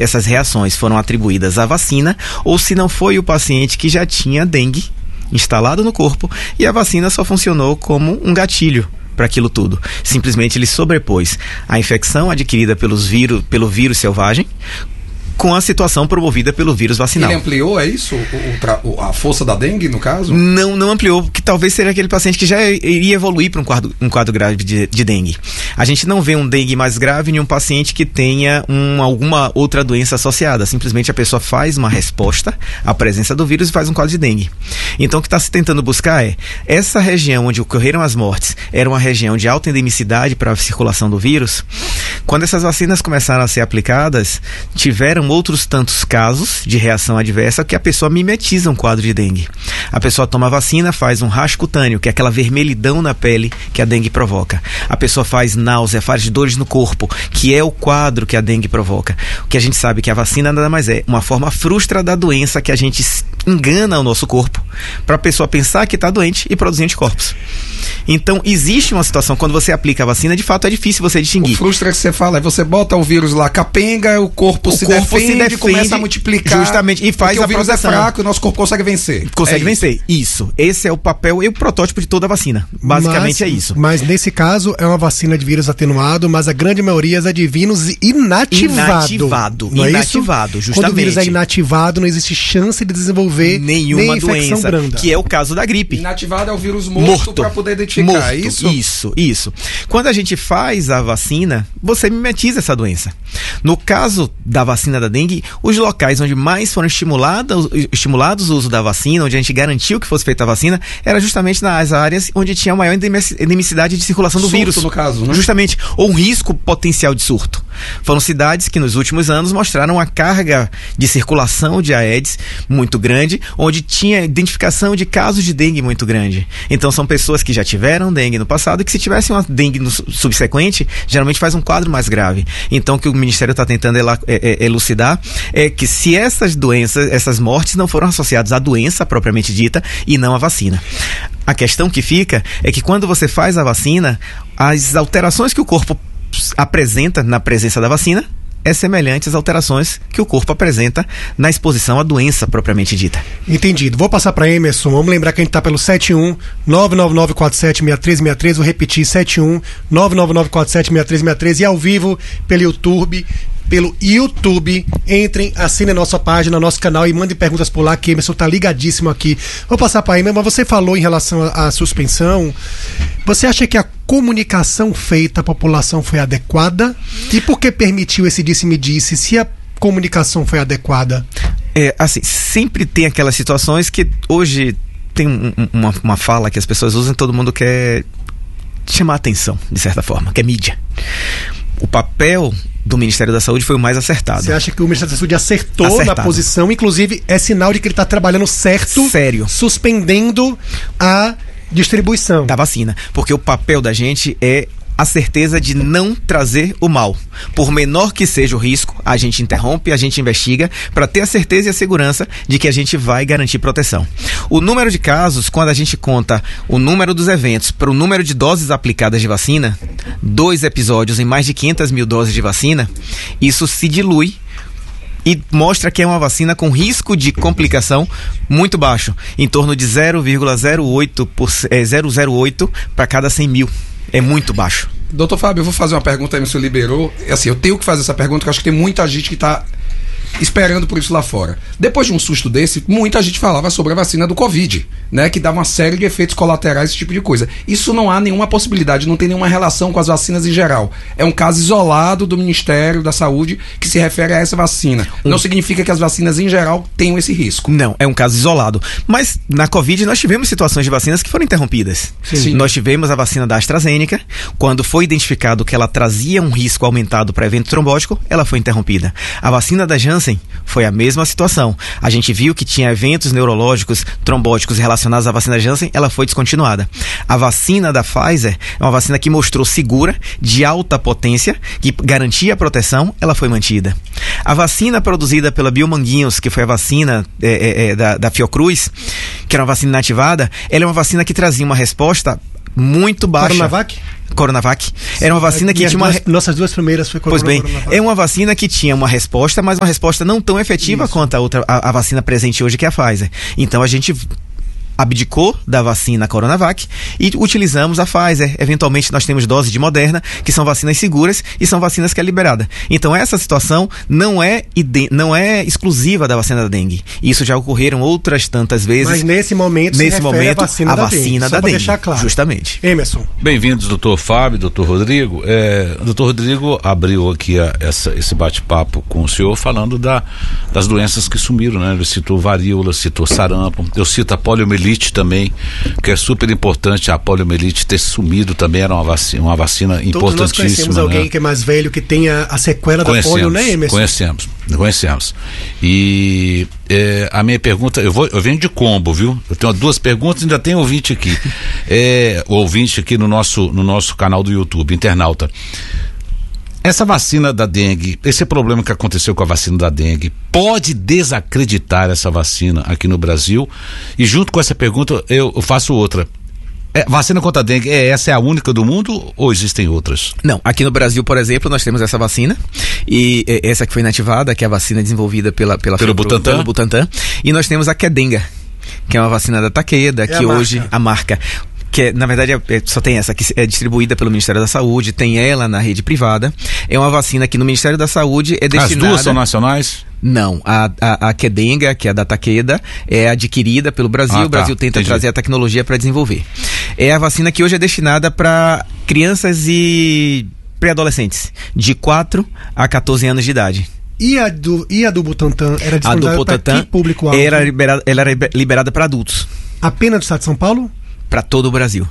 essas reações foram atribuídas à vacina ou se não foi o paciente que já tinha dengue instalado no corpo e a vacina só funcionou como um gatilho para aquilo tudo. Simplesmente ele sobrepôs a infecção adquirida pelo vírus selvagem com a situação promovida pelo vírus vacinal. Ele ampliou, é isso? A força da dengue, no caso? Não ampliou, que talvez seja aquele paciente que já iria evoluir para um quadro grave de dengue. A gente não vê um dengue mais grave em um paciente que tenha alguma outra doença associada. Simplesmente a pessoa faz uma resposta à presença do vírus e faz um quadro de dengue. Então o que está se tentando buscar é, essa região onde ocorreram as mortes era uma região de alta endemicidade para a circulação do vírus. Quando essas vacinas começaram a ser aplicadas, tiveram outros tantos casos de reação adversa que a pessoa mimetiza um quadro de dengue. A pessoa toma a vacina, faz um rash cutâneo, que é aquela vermelhidão na pele que a dengue provoca. A pessoa faz náusea, faz dores no corpo, que é o quadro que a dengue provoca. O que a gente sabe que a vacina nada mais é uma forma frustra da doença que a gente engana o nosso corpo para a pessoa pensar que está doente e produzir anticorpos. Então, existe uma situação, quando você aplica a vacina, de fato é difícil você distinguir. O frustra que você fala é você bota o vírus lá capenga, o corpo se defende, começa a multiplicar. Justamente, e faz a proteção. Porque o vírus é fraco e o nosso corpo consegue vencer. Consegue vencer, isso. Esse é o papel e o protótipo de toda a vacina. Basicamente é isso. Mas nesse caso é uma vacina de vírus atenuado, mas a grande maioria é de vírus inativado. Inativado, justamente. Quando o vírus é inativado, não existe chance de desenvolver nenhuma doença branda. Que é o caso da gripe. Inativado é o vírus morto para poder identificar isso. Quando a gente faz a vacina, você mimetiza essa doença. No caso da vacina da dengue, os locais onde mais foram estimulados o uso da vacina, onde a gente garantiu que fosse feita a vacina, era justamente nas áreas onde tinha maior endemicidade de circulação do vírus. No caso, né? Justamente, ou um risco potencial de surto. Foram cidades que nos últimos anos mostraram uma carga de circulação de Aedes muito grande, onde tinha identificação de casos de dengue muito grande. Então são pessoas que já tiveram dengue no passado e que se tivessem uma dengue no subsequente, geralmente faz um quadro mais grave. Então o que o Ministério está tentando elucidar é que se essas doenças, essas mortes não foram associadas à doença propriamente dita e não à vacina. A questão que fica é que quando você faz a vacina, as alterações que o corpo apresenta na presença da vacina é semelhante às alterações que o corpo apresenta na exposição à doença propriamente dita. Entendido. Vou passar para Emerson. Vamos lembrar que a gente está pelo 71-99947-6363. Vou repetir, 71-99947-6363 e ao vivo pelo YouTube, entrem, assinem a nossa página, nosso canal e mandem perguntas por lá, que Emerson tá ligadíssimo aqui. Vou passar para Emerson, mas você falou em relação à suspensão. Você acha que a comunicação feita à população foi adequada? E por que permitiu esse disse-me-disse, se a comunicação foi adequada? Assim, sempre tem aquelas situações que hoje tem uma fala que as pessoas usam e todo mundo quer chamar atenção, de certa forma, que é mídia. O papel do Ministério da Saúde foi o mais acertado. Você acha que o Ministério da Saúde acertou na posição? Inclusive, é sinal de que ele está trabalhando certo, sério, suspendendo a distribuição da vacina. Porque o papel da gente é a certeza de não trazer o mal. Por menor que seja o risco, a gente interrompe, a gente investiga para ter a certeza e a segurança de que a gente vai garantir proteção. O número de casos, quando a gente conta o número dos eventos para o número de doses aplicadas de vacina, 2 episódios em mais de 500 mil doses de vacina, isso se dilui e mostra que é uma vacina com risco de complicação muito baixo, em torno de 0,008 para cada 100 mil. É muito baixo. Doutor Fábio, eu vou fazer uma pergunta aí, o senhor liberou. Assim, eu tenho que fazer essa pergunta, porque eu acho que tem muita gente que está esperando por isso lá fora. Depois de um susto desse, muita gente falava sobre a vacina do Covid, né, que dava uma série de efeitos colaterais, esse tipo de coisa. Isso não há nenhuma possibilidade, não tem nenhuma relação com as vacinas em geral. É um caso isolado do Ministério da Saúde que se refere a essa vacina. Não significa que as vacinas em geral tenham esse risco. Não, é um caso isolado. Mas na Covid nós tivemos situações de vacinas que foram interrompidas. Sim. Nós tivemos a vacina da AstraZeneca, quando foi identificado que ela trazia um risco aumentado para evento trombótico, ela foi interrompida. A vacina da Janssen foi a mesma situação. A gente viu que tinha eventos neurológicos trombóticos relacionados à vacina Janssen, ela foi descontinuada. A vacina da Pfizer é uma vacina que mostrou segura, de alta potência, que garantia a proteção, ela foi mantida. A vacina produzida pela Biomanguinhos, que foi a vacina da Fiocruz, que era uma vacina inativada, ela é uma vacina que trazia uma resposta muito baixa. Coronavac. Era uma vacina que tinha nossas duas primeiras foi Coronavac. Pois bem, é uma vacina que tinha uma resposta, mas uma resposta não tão efetiva quanto a vacina presente hoje, que é a Pfizer. Então a gente abdicou da vacina Coronavac e utilizamos a Pfizer. Eventualmente nós temos doses de Moderna, que são vacinas seguras e são vacinas que é liberada. Então essa situação não é exclusiva da vacina da dengue. Isso já ocorreram outras tantas vezes. Mas nesse momento a vacina da dengue. Deixar claro. Justamente. Emerson. Bem-vindos, doutor Fábio, doutor Rodrigo. Doutor Rodrigo abriu aqui esse bate-papo com o senhor falando das doenças que sumiram, né? Ele citou varíola, citou sarampo, eu cito a poliomielite também, que é super importante, a poliomielite ter sumido também, era uma vacina importantíssima. Todos nós conhecemos alguém que é mais velho, que tenha a sequela da polio, né, Emerson? Conhecemos. E a minha pergunta, eu venho de combo, viu? Eu tenho 2 perguntas, ainda tem ouvinte aqui. Ouvinte aqui no nosso canal do YouTube, internauta. Essa vacina da dengue, esse problema que aconteceu com a vacina da dengue, pode desacreditar essa vacina aqui no Brasil? E junto com essa pergunta, eu faço outra. Vacina contra a dengue, essa é a única do mundo ou existem outras? Não, aqui no Brasil, por exemplo, nós temos essa vacina, e essa que foi inativada, que é a vacina desenvolvida pelo Butantan, e nós temos a Qdenga, que é uma vacina da Takeda, que hoje a marca que na verdade só tem essa, que é distribuída pelo Ministério da Saúde, tem ela na rede privada. É uma vacina que no Ministério da Saúde é destinada... As duas são nacionais? Não, a Qdenga, que é a da Takeda, é adquirida pelo Brasil, o Brasil tenta trazer a tecnologia para desenvolver. É a vacina que hoje é destinada para crianças e pré-adolescentes, de 4 a 14 anos de idade. E a do Butantan era disponibilizada para que público-alvo? Ela era liberada para adultos. Apenas do estado de São Paulo? Para todo o Brasil.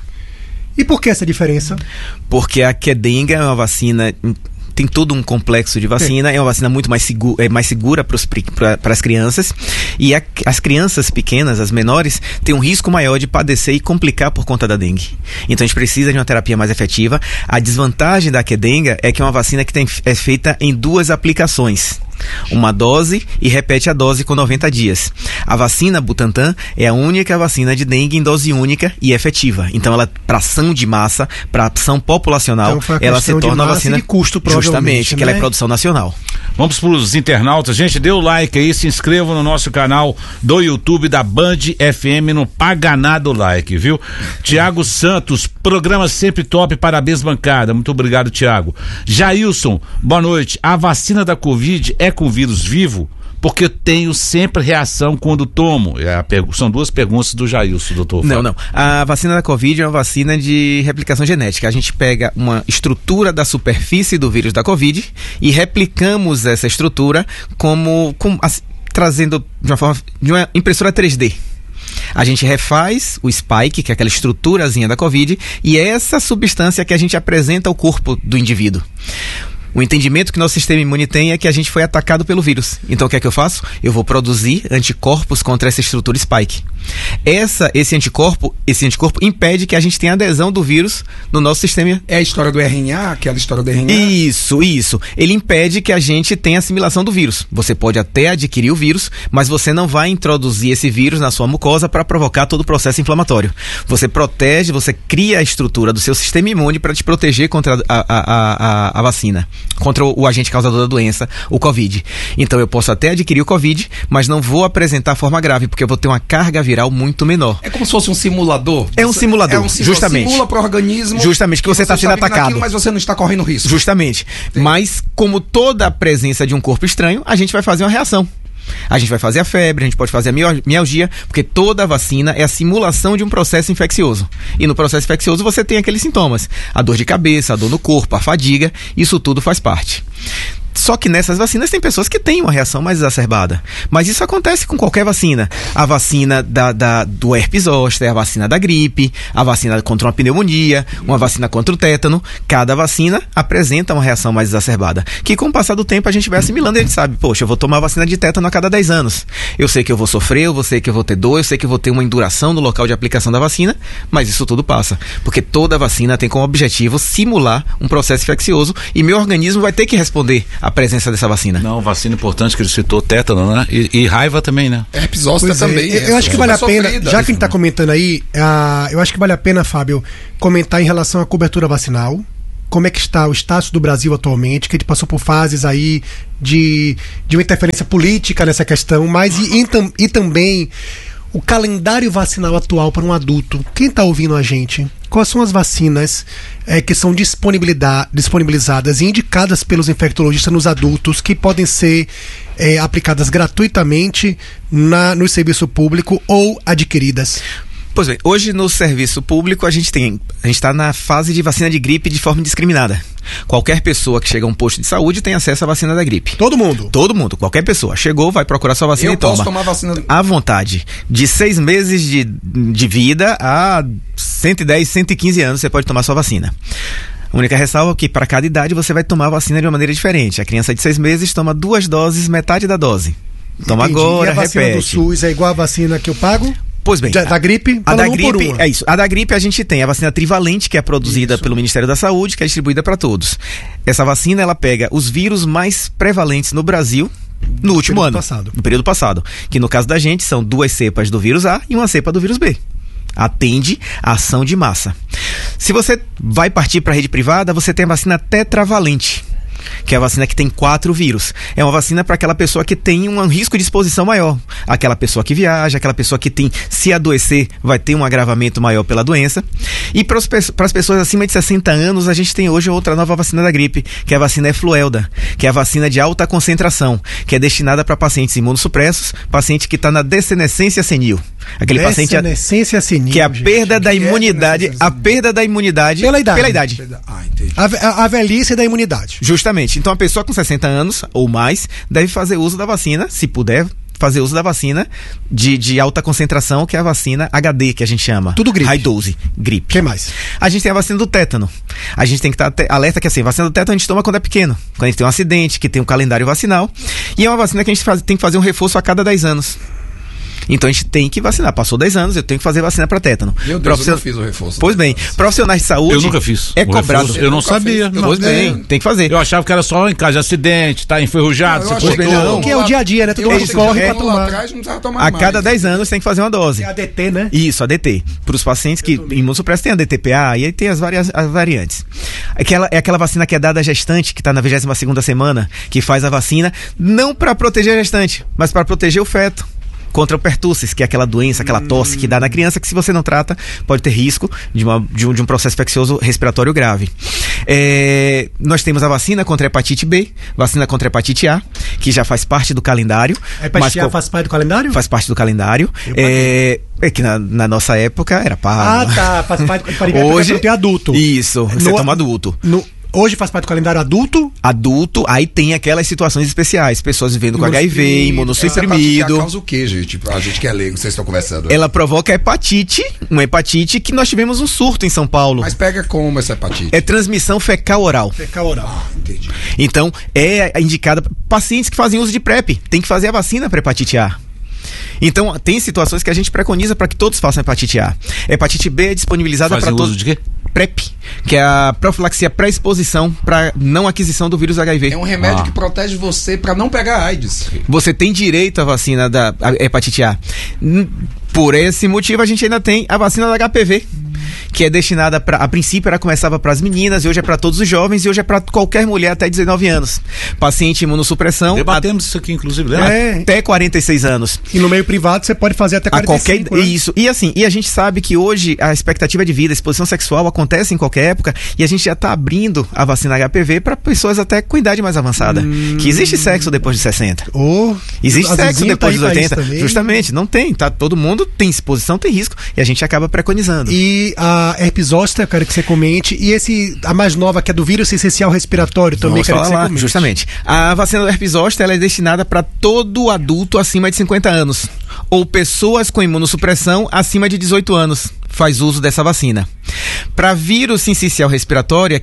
E por que essa diferença? Porque a Qdenga é uma vacina, tem todo um complexo de vacina, é uma vacina muito mais segura para as crianças, e as crianças pequenas, as menores, têm um risco maior de padecer e complicar por conta da dengue. Então a gente precisa de uma terapia mais efetiva. A desvantagem da Qdenga é que é uma vacina que é feita em 2 aplicações. Uma dose e repete a dose com 90 dias. A vacina Butantan é a única vacina de dengue em dose única e efetiva. Então ela, para ação de massa, para ação populacional, então, ela se torna uma vacina de custo, justamente, que ela é produção nacional. Vamos para os internautas. Gente, dê o like aí, se inscreva no nosso canal do YouTube da Band FM, não paga nada o like, viu? Tiago Santos, programa sempre top, parabéns bancada, muito obrigado, Tiago. Jailson, boa noite. A vacina da Covid é com vírus vivo? Porque eu tenho sempre reação quando tomo. São 2 perguntas do Jailson, doutor. Não. A vacina da Covid é uma vacina de replicação genética. A gente pega uma estrutura da superfície do vírus da Covid e replicamos essa estrutura trazendo de uma impressora 3D. A gente refaz o spike, que é aquela estruturazinha da Covid, e é essa substância que a gente apresenta ao corpo do indivíduo. O entendimento que nosso sistema imune tem é que a gente foi atacado pelo vírus. Então o que é que eu faço? Eu vou produzir anticorpos contra essa estrutura spike. Esse anticorpo impede que a gente tenha adesão do vírus no nosso sistema. É a história do RNA, aquela história do RNA? Isso. Ele impede que a gente tenha assimilação do vírus. Você pode até adquirir o vírus, mas você não vai introduzir esse vírus na sua mucosa para provocar todo o processo inflamatório. Você protege, você cria a estrutura do seu sistema imune para te proteger contra a vacina, contra o agente causador da doença, o Covid. Então eu posso até adquirir o Covid, mas não vou apresentar forma grave, porque eu vou ter uma carga viral muito menor. É como se fosse um simulador? É um simulador, justamente. Simula para o organismo. Justamente, que você está sendo atacado. Naquilo, mas você não está correndo risco. Justamente. Sim. Mas, como toda a presença de um corpo estranho, a gente vai fazer uma reação. A gente vai fazer a febre, a gente pode fazer a mialgia, porque toda a vacina é a simulação de um processo infeccioso. E no processo infeccioso você tem aqueles sintomas: a dor de cabeça, a dor no corpo, a fadiga, isso tudo faz parte. Só que nessas vacinas tem pessoas que têm uma reação mais exacerbada. Mas isso acontece com qualquer vacina. A vacina do herpes zoster, a vacina da gripe, a vacina contra uma pneumonia, uma vacina contra o tétano. Cada vacina apresenta uma reação mais exacerbada, que com o passar do tempo a gente vai assimilando e a gente sabe: poxa, eu vou tomar vacina de tétano a cada 10 anos. Eu sei que eu vou sofrer, eu sei que eu vou ter dor, eu sei que eu vou ter uma induração no local de aplicação da vacina, mas isso tudo passa. Porque toda vacina tem como objetivo simular um processo infeccioso e meu organismo vai ter que responder a presença dessa vacina. Não, vacina importante que ele citou, tétano, né? E raiva também, né? Herpes zoster também. Eu acho que vale a pena, já que a gente está comentando aí, eu acho que vale a pena, Fábio, comentar em relação à cobertura vacinal. Como é que está o status do Brasil atualmente, que a gente passou por fases aí de uma interferência política nessa questão, mas e também o calendário vacinal atual para um adulto. Quem está ouvindo a gente? Quais são as vacinas que são disponibilizadas e indicadas pelos infectologistas nos adultos que podem ser aplicadas gratuitamente no serviço público ou adquiridas? Pois bem, hoje no serviço público a gente está na fase de vacina de gripe de forma indiscriminada. Qualquer pessoa que chega a um posto de saúde tem acesso à vacina da gripe. Todo mundo? Todo mundo, qualquer pessoa. Chegou, vai procurar sua vacina e toma. Eu posso tomar vacina à vontade. De 6 meses de vida a 110, 115 anos você pode tomar sua vacina. A única ressalva é que para cada idade você vai tomar a vacina de uma maneira diferente. A criança de 6 meses toma 2 doses, metade da dose. Toma agora, repete. E a vacina do SUS é igual a vacina que eu pago? Pois bem, da gripe? A da gripe é isso. A da gripe a gente tem a vacina trivalente, que é produzida pelo Ministério da Saúde, que é distribuída para todos. Essa vacina ela pega os vírus mais prevalentes no Brasil no último ano, no período passado, que no caso da gente são 2 cepas do vírus A e 1 cepa do vírus B. Atende a ação de massa. Se você vai partir para a rede privada, você tem a vacina tetravalente, que é a vacina que tem 4 vírus. É uma vacina para aquela pessoa que tem um risco de exposição maior. Aquela pessoa que viaja, aquela pessoa que tem, se adoecer, vai ter um agravamento maior pela doença. E para as pessoas acima de 60 anos, a gente tem hoje outra nova vacina da gripe, que é a vacina Efluelda, que é a vacina de alta concentração, que é destinada para pacientes imunossupressos, paciente que está na dessenescência senil. Aquele paciente senil, que é a perda da imunidade, a perda da imunidade pela idade. Entendi. A velhice da imunidade. Justamente. Então a pessoa com 60 anos ou mais deve fazer uso da vacina, se puder fazer uso da vacina de alta concentração, que é a vacina HD, que a gente chama. Tudo gripe. High dose, gripe. O que mais? A gente tem a vacina do tétano. A gente tem que estar alerta que assim, a vacina do tétano a gente toma quando é pequeno, quando a gente tem um acidente, que tem um calendário vacinal, e é uma vacina que a gente tem que fazer um reforço a cada 10 anos. Então a gente tem que vacinar. Passou 10 anos, eu tenho que fazer vacina para tétano. Meu Deus, eu não fiz o reforço. Pois bem, profissionais de saúde... Eu nunca fiz. É cobrado. Reforço. Eu não sabia. Pois bem, tem que fazer. Eu achava que era só em caso de acidente, tá enferrujado, você pois bem, não. Que é o dia a dia, né? Todo mundo corre para tomar. A cada 10 anos tem que fazer uma dose. É ADT, né? Isso, ADT. Para os pacientes que imunossupressão tem a DTPA e aí tem as variantes. É aquela vacina que é dada à gestante, que está na 22ª semana, que faz a vacina não para proteger a gestante, mas para proteger o feto contra o pertussis, que é aquela doença, aquela tosse que dá na criança, que se você não trata, pode ter risco de um processo infeccioso respiratório grave. Nós temos a vacina contra a hepatite B, vacina contra a hepatite A, que já faz parte do calendário. A hepatite A faz parte do calendário? Faz parte do calendário. Que na nossa época era pago. Ah, tá. Faz parte do calendário. Hoje tem adulto. Isso, você toma adulto. Hoje faz parte do calendário adulto? Adulto, aí tem aquelas situações especiais, pessoas vivendo com HIV, imunossuprimido. Ela causa o quê, gente? A gente que é leigo, vocês estão conversando. Ela provoca uma hepatite que nós tivemos um surto em São Paulo. Mas pega como essa hepatite? É transmissão fecal-oral. Fecal-oral. Entendi. Então, é indicada para pacientes que fazem uso de PrEP. Tem que fazer a vacina para hepatite A. Então, tem situações que a gente preconiza para que todos façam hepatite A. Hepatite B é disponibilizada para todos. Uso de quê? PrEP, que é a profilaxia pré-exposição para não aquisição do vírus HIV. É um remédio que protege você para não pegar AIDS. Você tem direito à vacina da hepatite A. Por esse motivo, a gente ainda tem a vacina da HPV, que é destinada a princípio ela começava para as meninas, e hoje é para todos os jovens, e hoje é para qualquer mulher até 19 anos. Paciente imunossupressão. Debatemos isso aqui, inclusive, né? Até 46 anos. E no meio privado você pode fazer até 45, né? Isso. E assim, a gente sabe que hoje a expectativa de vida, a exposição sexual acontece em qualquer época, e a gente já está abrindo a vacina HPV para pessoas até com idade mais avançada. Que existe sexo depois de 60. Existe sexo depois dos 80. Justamente, não tem. Tá, todo mundo tem exposição, tem risco, e a gente acaba preconizando. E a herpes zoster, eu quero que você comente, e a mais nova, que é do vírus essencial respiratório, também quero que você comente. Justamente. A vacina do herpes zoster, ela é destinada para todo adulto acima de 50 anos, ou pessoas com imunossupressão acima de 18 anos. Faz uso dessa vacina. Para vírus sincicial respiratório,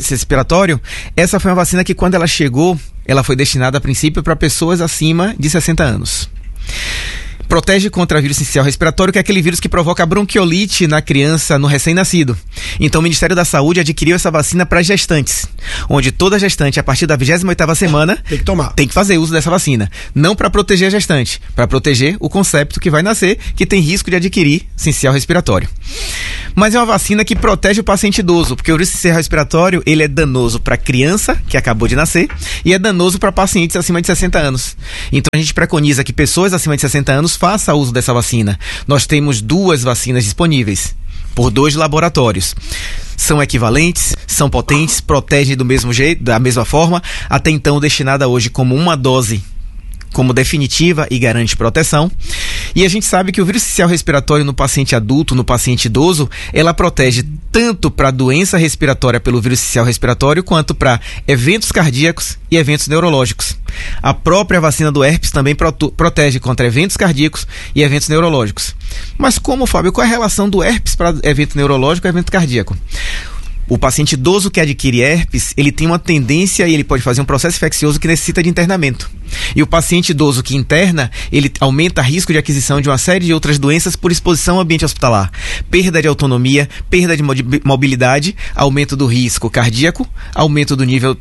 essa foi uma vacina que, quando ela chegou, ela foi destinada a princípio para pessoas acima de 60 anos. Protege contra vírus sincicial respiratório, que é aquele vírus que provoca bronquiolite na criança, no recém-nascido. Então o Ministério da Saúde adquiriu essa vacina para gestantes, onde toda gestante, a partir da 28ª semana, tem que fazer uso dessa vacina. Não para proteger a gestante, para proteger o concepto que vai nascer, que tem risco de adquirir sincicial respiratório. Mas é uma vacina que protege o paciente idoso, porque o vírus sincicial respiratório, ele é danoso para criança que acabou de nascer e é danoso para pacientes acima de 60 anos. Então a gente preconiza que pessoas acima de 60 anos façam uso dessa vacina. Nós temos 2 vacinas disponíveis por 2 laboratórios. São equivalentes, são potentes, protegem do mesmo jeito, da mesma forma, até então destinada hoje como uma dose como definitiva e garante proteção. E a gente sabe que o vírus sincicial respiratório no paciente adulto, no paciente idoso, ela protege tanto para doença respiratória pelo vírus sincicial respiratório, quanto para eventos cardíacos e eventos neurológicos. A própria vacina do herpes também protege contra eventos cardíacos e eventos neurológicos. Mas como, Fábio, qual é a relação do herpes para evento neurológico e evento cardíaco? O paciente idoso que adquire herpes, ele tem uma tendência e ele pode fazer um processo infeccioso que necessita de internamento. E o paciente idoso que interna, ele aumenta o risco de aquisição de uma série de outras doenças por exposição ao ambiente hospitalar. Perda de autonomia, perda de mobilidade, aumento do risco cardíaco, aumento do nível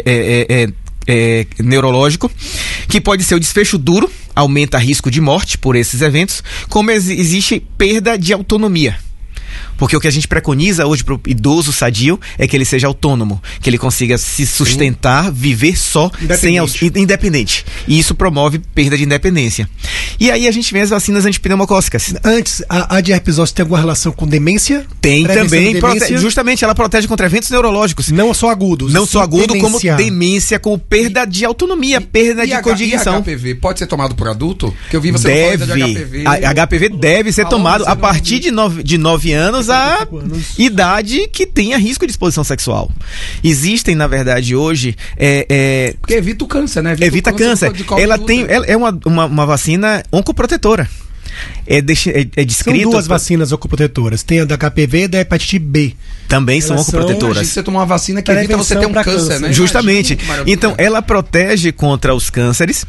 neurológico, que pode ser o desfecho duro, aumenta o risco de morte por esses eventos, como existe perda de autonomia. Porque o que a gente preconiza hoje para o idoso sadio é que ele seja autônomo, que ele consiga se sustentar, viver só, independente. E isso promove perda de independência. E aí a gente vê as vacinas antipneumocócicas. Antes, a de herpes zoster tem alguma relação com demência? Tem também. Justamente, ela protege contra eventos neurológicos. Não só agudos. Não só agudo, como demência, com perda de autonomia, perda de cognição. E HPV pode ser tomado por adulto? Que eu vi você falando de HPV. HPV deve ser tomado a partir de 9 anos a idade que tenha risco de exposição sexual. Existem, na verdade, hoje... Porque evita o câncer, né? Evita câncer. Ela é uma vacina oncoprotetora. É descrito... São 2 vacinas oncoprotetoras. Tem a da HPV e da hepatite B. Também são oncoprotetoras. Você toma uma vacina que evita você ter um câncer, né? Justamente. Então, ela protege contra os cânceres.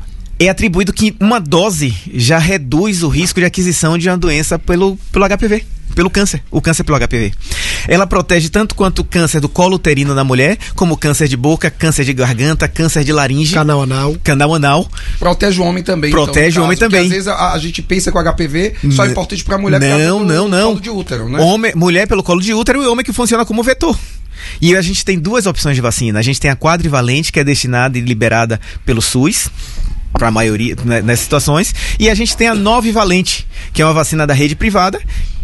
É atribuído que uma dose já reduz o risco de aquisição de uma doença pelo HPV, pelo câncer, o câncer pelo HPV. Ela protege tanto quanto o câncer do colo uterino na mulher, como câncer de boca, câncer de garganta, câncer de laringe, canal anal. Protege o homem também. Protege o homem também. Porque às vezes a gente pensa que o HPV só é importante para a mulher pelo colo de útero, né? Mulher pelo colo de útero e o homem que funciona como vetor. E a gente tem 2 opções de vacina. A gente tem a quadrivalente, que é destinada e liberada pelo SUS, para a maioria, né, nessas situações, e a gente tem a novivalente, que é uma vacina da rede privada.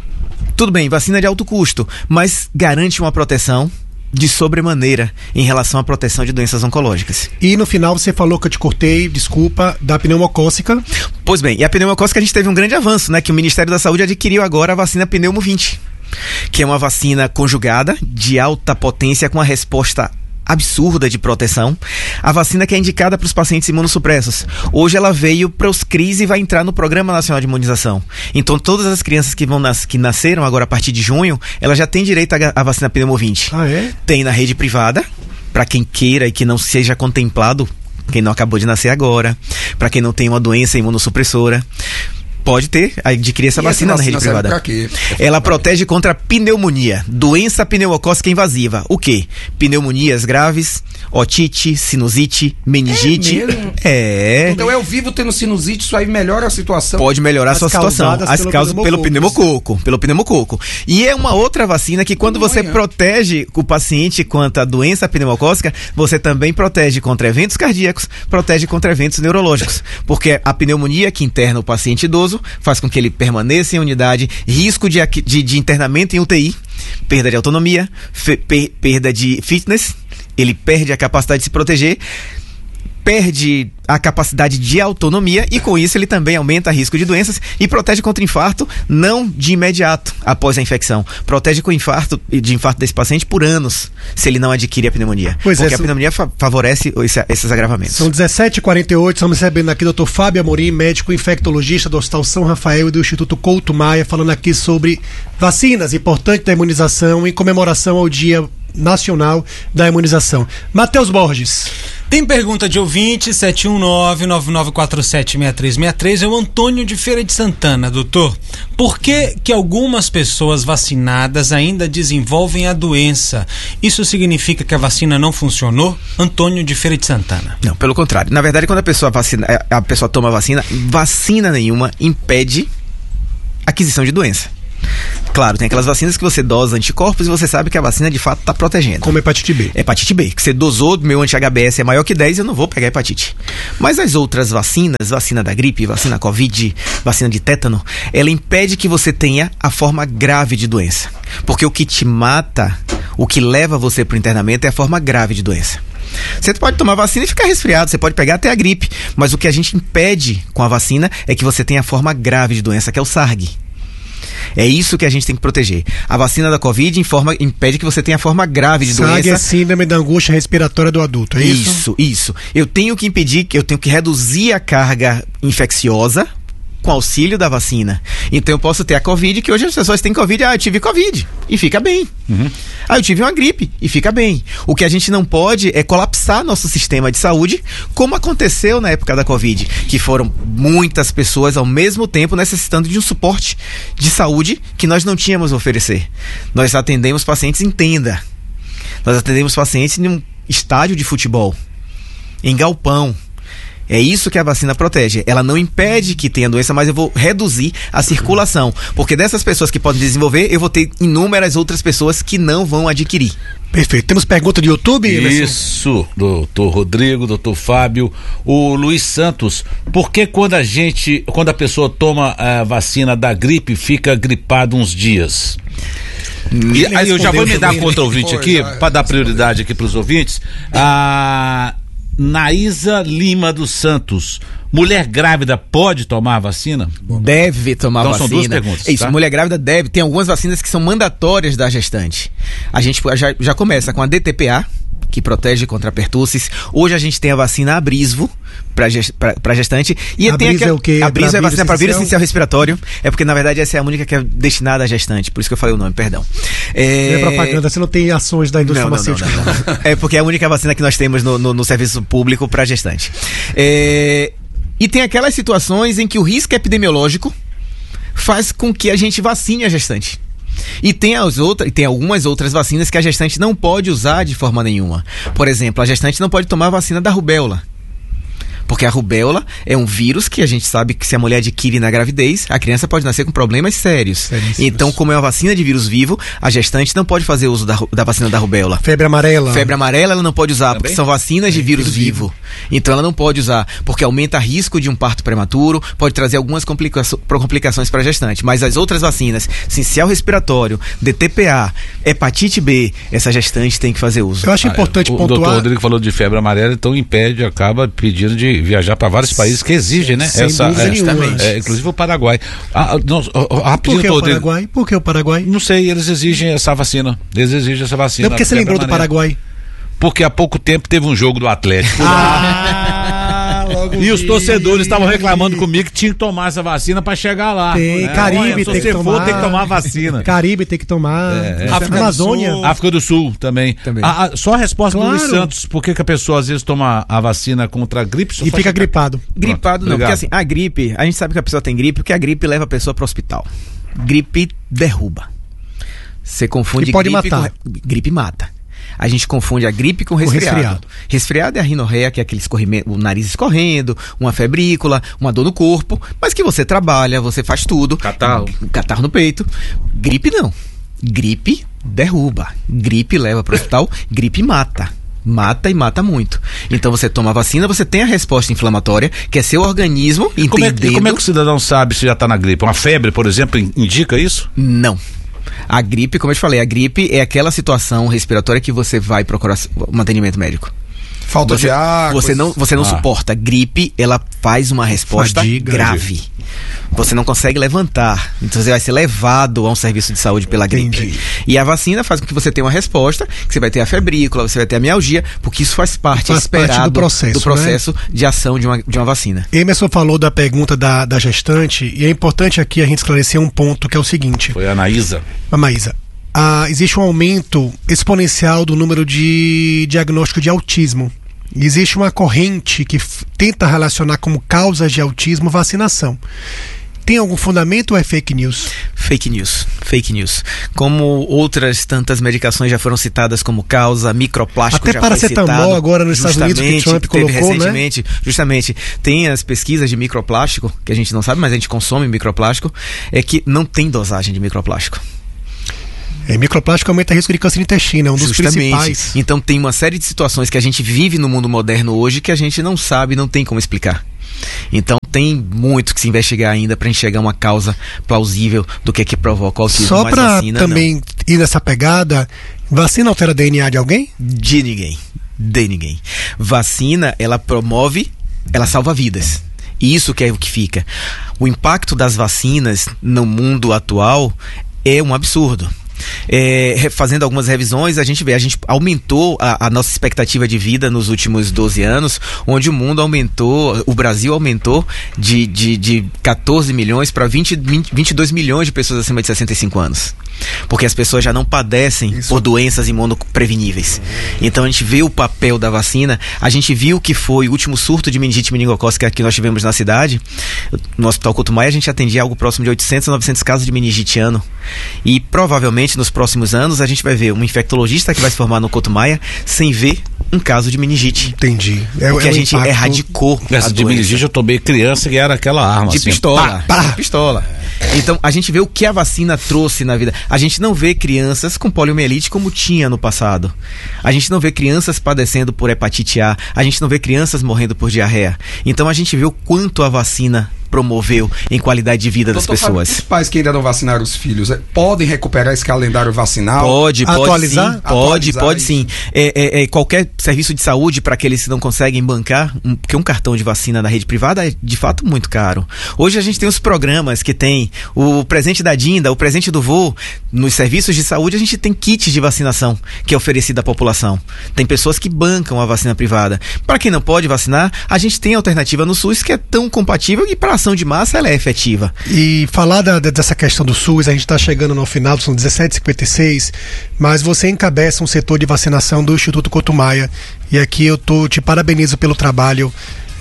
Tudo bem, vacina de alto custo, mas garante uma proteção de sobremaneira em relação à proteção de doenças oncológicas. E no final você falou, que eu te cortei, desculpa, da pneumocócica. Pois bem, e a pneumocócica a gente teve um grande avanço, né, que o Ministério da Saúde adquiriu agora a vacina Pneumo 20, que é uma vacina conjugada de alta potência com a resposta absurda de proteção. A vacina que é indicada para os pacientes imunossupressos. Hoje ela veio para os CRIs e vai entrar no Programa Nacional de Imunização. Então todas as crianças que nasceram agora a partir de junho, elas já têm direito à vacina Pneumo 20. Ah, é? Tem na rede privada, para quem queira e que não seja contemplado, quem não acabou de nascer agora, para quem não tem uma doença imunossupressora. Pode adquirir essa vacina na rede privada. Pra quê? Ela protege contra pneumonia, doença pneumocócica invasiva. O quê? Pneumonias graves, otite, sinusite, meningite. Então eu vivo tendo sinusite, isso aí melhora a situação. Pode melhorar a sua situação. As causas pelo pneumococo. E é uma outra vacina que quando você protege o paciente contra a doença pneumocócica, você também protege contra eventos cardíacos, protege contra eventos neurológicos. Porque a pneumonia que interna o paciente idoso faz com que ele permaneça em unidade, risco de internamento em UTI, perda de autonomia, perda de fitness, ele perde a capacidade de se proteger, perde a capacidade de autonomia e com isso ele também aumenta o risco de doenças e protege contra infarto, não de imediato após a infecção, protege com infarto desse paciente por anos, se ele não adquire a pneumonia, porque a pneumonia favorece esses agravamentos. São 17h48, estamos recebendo aqui o Dr. Fábio Amorim, médico infectologista do Hospital São Rafael e do Instituto Couto Maia, falando aqui sobre vacinas, importante da imunização em comemoração ao Dia Nacional da Imunização. Matheus Borges. Tem pergunta de ouvinte, 719-9947-6363, é o Antônio de Feira de Santana. Doutor, por que algumas pessoas vacinadas ainda desenvolvem a doença? Isso significa que a vacina não funcionou? Antônio de Feira de Santana. Não, pelo contrário. Na verdade, quando a pessoa toma vacina nenhuma impede a aquisição de doença. Claro, tem aquelas vacinas que você dosa anticorpos e você sabe que a vacina de fato está protegendo. Como hepatite B. Hepatite B, que você dosou, meu anti-HBS é maior que 10, eu não vou pegar hepatite. Mas as outras vacinas, vacina da gripe, vacina Covid, vacina de tétano, ela impede que você tenha a forma grave de doença. Porque o que te mata, o que leva você para o internamento é a forma grave de doença. Você pode tomar vacina e ficar resfriado, você pode pegar até a gripe, mas o que a gente impede com a vacina é que você tenha a forma grave de doença, que é o SARG. É isso que a gente tem que proteger. A vacina da Covid impede que você tenha a forma grave de doença. SARG é síndrome da angústia respiratória do adulto, é isso? Isso. Eu tenho que impedir, eu tenho que reduzir a carga infecciosa com auxílio da vacina. Então eu posso ter a Covid, que hoje as pessoas têm Covid, eu tive Covid e fica bem. Eu tive uma gripe e fica bem. O que a gente não pode é colapsar nosso sistema de saúde, como aconteceu na época da Covid, que foram muitas pessoas ao mesmo tempo necessitando de um suporte de saúde que nós não tínhamos a oferecer. Nós atendemos pacientes em tenda. Nós atendemos pacientes em um estádio de futebol, em galpão. É isso que a vacina protege. Ela não impede que tenha doença, mas eu vou reduzir a circulação. Porque dessas pessoas que podem desenvolver, eu vou ter inúmeras outras pessoas que não vão adquirir. Perfeito. Temos pergunta de YouTube? Isso, doutor Rodrigo, doutor Fábio. O Luiz Santos, por que quando a pessoa toma a vacina da gripe, fica gripado uns dias? E aí eu já vou me dar contra o ouvinte aqui, para dar prioridade aqui para os ouvintes. Naísa Lima dos Santos, mulher grávida pode tomar a vacina? Deve tomar vacina. São duas perguntas. Isso, tá? Mulher grávida deve. Tem algumas vacinas que são mandatórias da gestante. A gente já começa com a DTPA, que protege contra pertussis. Hoje a gente tem a vacina Abrisvo para gestante. E tem é o quê? Abrisvo é vacina para vírus essencial respiratório. É porque na verdade essa é a única que é destinada à gestante. Por isso que eu falei o nome, perdão. Não é propaganda, você não tem ações da indústria farmacêutica. Não. É porque é a única vacina que nós temos no serviço público para gestante. E tem aquelas situações em que o risco epidemiológico faz com que a gente vacine a gestante. E tem algumas outras vacinas que a gestante não pode usar de forma nenhuma. Por exemplo, a gestante não pode tomar a vacina da rubéola. Porque a rubéola é um vírus que a gente sabe que se a mulher adquire na gravidez, a criança pode nascer com problemas sérios. Seríssimos. Então, como é uma vacina de vírus vivo, a gestante não pode fazer uso da vacina da rubéola. Febre amarela. Febre amarela ela não pode usar, porque são vacinas de vírus vivo. Então ela não pode usar, porque aumenta o risco de um parto prematuro, pode trazer algumas complicações para a gestante. Mas as outras vacinas, essencial respiratório, DTPA, hepatite B, essa gestante tem que fazer uso. Eu acho importante pontuar... O doutor Rodrigo falou de febre amarela, então acaba pedindo de viajar para vários países que exigem, né? Inclusive o Paraguai. Por que o Paraguai? Por que o Paraguai? Não sei, eles exigem essa vacina. Não, porque você lembrou do Paraguai? Porque há pouco tempo teve um jogo do Atlético. E os torcedores estavam reclamando comigo que tinha que tomar essa vacina para chegar lá. Caribe tem que tomar. Tem que tomar vacina. Caribe tem que tomar. Amazônia. África do Sul também. Só a resposta do Luiz Santos. Por que a pessoa às vezes toma a vacina contra a gripe e fica gripado? Gripado não, porque assim, a gripe, a gente sabe que a pessoa tem gripe porque a gripe leva a pessoa para o hospital. Gripe derruba. Você confunde e pode matar. Gripe mata. A gente confunde a gripe com resfriado. Resfriado é a rinorreia, que é aquele o nariz escorrendo, uma febrícula, uma dor no corpo, mas que você trabalha, você faz tudo. Catarro no peito. Gripe não. Gripe derruba. Gripe leva para o hospital, gripe mata. Mata e mata muito. Então você toma a vacina, você tem a resposta inflamatória, que é seu organismo entendendo... Como é que o cidadão sabe se já está na gripe? Uma febre, por exemplo, indica isso? Não. A gripe, como eu te falei, a gripe é aquela situação respiratória que você vai procurar um atendimento médico. Falta de ar. Você não suporta. Gripe, ela faz uma resposta grave. Você não consegue levantar. Então você vai ser levado a um serviço de saúde pela gripe. E a vacina faz com que você tenha uma resposta, que você vai ter a febrícula, você vai ter a mialgia, porque isso faz parte esperado do processo de ação de uma vacina. Emerson falou da pergunta da gestante, e é importante aqui a gente esclarecer um ponto, que é o seguinte. Foi a Naísa. A Maísa. existe um aumento exponencial do número de diagnóstico de autismo. Existe uma corrente que tenta relacionar como causas de autismo vacinação. Tem algum fundamento ou é fake news? Fake news. Como outras tantas medicações já foram citadas como causa, microplástico até já foi citado. Até paracetamol agora nos Estados Unidos que Trump colocou, recentemente, né? Justamente, tem as pesquisas de microplástico, que a gente não sabe, mas a gente consome microplástico, é que não tem dosagem de microplástico. Microplástico aumenta o risco de câncer de intestino, é um dos principais. Então tem uma série de situações que a gente vive no mundo moderno hoje que a gente não sabe, não tem como explicar. Então tem muito que se investigar ainda para a gente chegar a uma causa plausível do que provoca o autismo. Só para também ir nessa pegada, vacina altera DNA de alguém? De ninguém. Vacina, ela promove, ela salva vidas. E isso que é o que fica. O impacto das vacinas no mundo atual é um absurdo. Fazendo algumas revisões, a gente aumentou a nossa expectativa de vida nos últimos 12 anos, onde o Brasil aumentou de 14 milhões para 22 milhões de pessoas acima de 65 anos. Porque as pessoas já não padecem por doenças imunopreveníveis. Então a gente vê o papel da vacina, a gente viu que foi o último surto de meningite meningocócica que nós tivemos na cidade. No Hospital Couto Maia a gente atendia algo próximo de 800 a 900 casos de meningite ano. E provavelmente nos próximos anos a gente vai ver um infectologista que vai se formar no Couto Maia sem ver um caso de meningite. Entendi. Porque a gente erradicou essa de meningite. Eu tomei criança e era aquela arma de assim, pistola. Pistola. Então a gente vê o que a vacina trouxe na vida. A gente não vê crianças com poliomielite como tinha no passado. A gente não vê crianças padecendo por hepatite A. A gente não vê crianças morrendo por diarreia. Então a gente vê o quanto a vacina promoveu em qualidade de vida das pessoas. Os pais que ainda não vacinaram os filhos podem recuperar esse calendário vacinal? Pode atualizar? Sim, pode sim. Qualquer serviço de saúde para aqueles que não conseguem bancar, porque um cartão de vacina na rede privada é de fato muito caro. Hoje a gente tem os programas que tem o presente da Dinda, o presente do vô. Nos serviços de saúde a gente tem kits de vacinação que é oferecido à população. Tem pessoas que bancam a vacina privada. Para quem não pode vacinar, a gente tem a alternativa no SUS que é tão compatível e para ação de massa ela é efetiva. E falar dessa questão do SUS, a gente está chegando no final, são 17h56, mas você encabeça um setor de vacinação do Instituto Couto Maia, e aqui eu te parabenizo pelo trabalho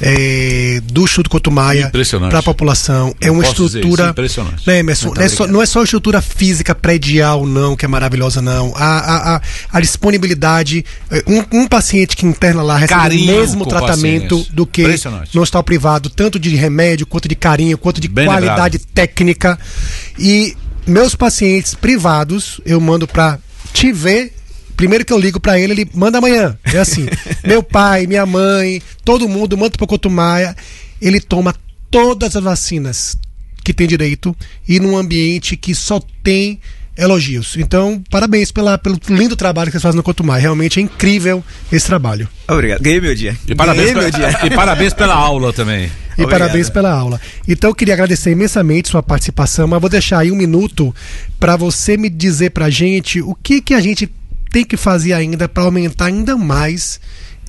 do Instituto Couto Maia para a população. É uma estrutura impressionante. Né, Emerson? Não é só a estrutura física predial, não, que é maravilhosa, não. A disponibilidade, um paciente que interna lá recebe o mesmo tratamento do que no hospital privado, tanto de remédio, quanto de carinho, quanto de qualidade técnica. E meus pacientes privados, eu mando para te ver. Primeiro que eu ligo pra ele manda amanhã. É assim, meu pai, minha mãe, todo mundo manda pro Couto Maia. Ele toma todas as vacinas que tem direito e num ambiente que só tem elogios. Então, parabéns pelo lindo trabalho que vocês fazem no Couto Maia. Realmente é incrível esse trabalho. Obrigado. Ganhei meu dia. E parabéns pela aula também. E obrigado. Parabéns pela aula. Então eu queria agradecer imensamente sua participação, mas vou deixar aí um minuto para você me dizer pra gente o que a gente tem que fazer ainda para aumentar ainda mais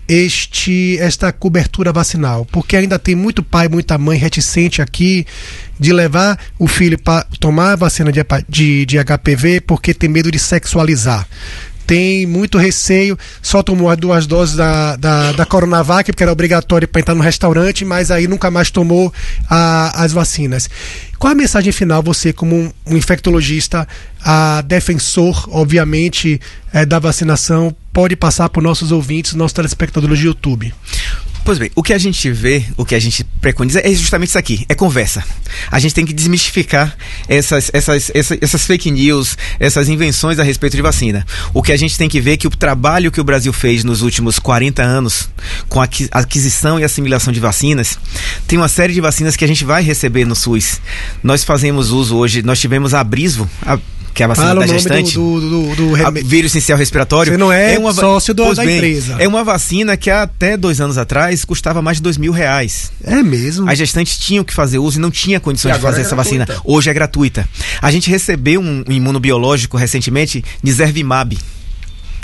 esta cobertura vacinal, porque ainda tem muito pai, muita mãe reticente aqui de levar o filho para tomar a vacina de HPV porque tem medo de sexualizar. Tem muito receio, só tomou as 2 doses da Coronavac, porque era obrigatório para entrar no restaurante, mas aí nunca mais tomou as vacinas. Qual a mensagem final, você como um infectologista, defensor, obviamente, da vacinação, pode passar para os nossos ouvintes, nossos telespectadores de YouTube? Pois bem, o que a gente vê, o que a gente preconiza é justamente isso aqui, é conversa. A gente tem que desmistificar essas fake news, essas invenções a respeito de vacina. O que a gente tem que ver é que o trabalho que o Brasil fez nos últimos 40 anos com a aquisição e assimilação de vacinas, tem uma série de vacinas que a gente vai receber no SUS. Nós fazemos uso hoje, nós tivemos a Abrisvo, que é a vacina da gestante, do vírus essencial respiratório. Você não é sócio da empresa. É uma vacina que até 2 anos atrás custava mais de R$2.000. É mesmo? As gestantes tinham que fazer uso e não tinha condições de fazer essa vacina. Hoje é gratuita. A gente recebeu um imunobiológico recentemente, Nirsevimab,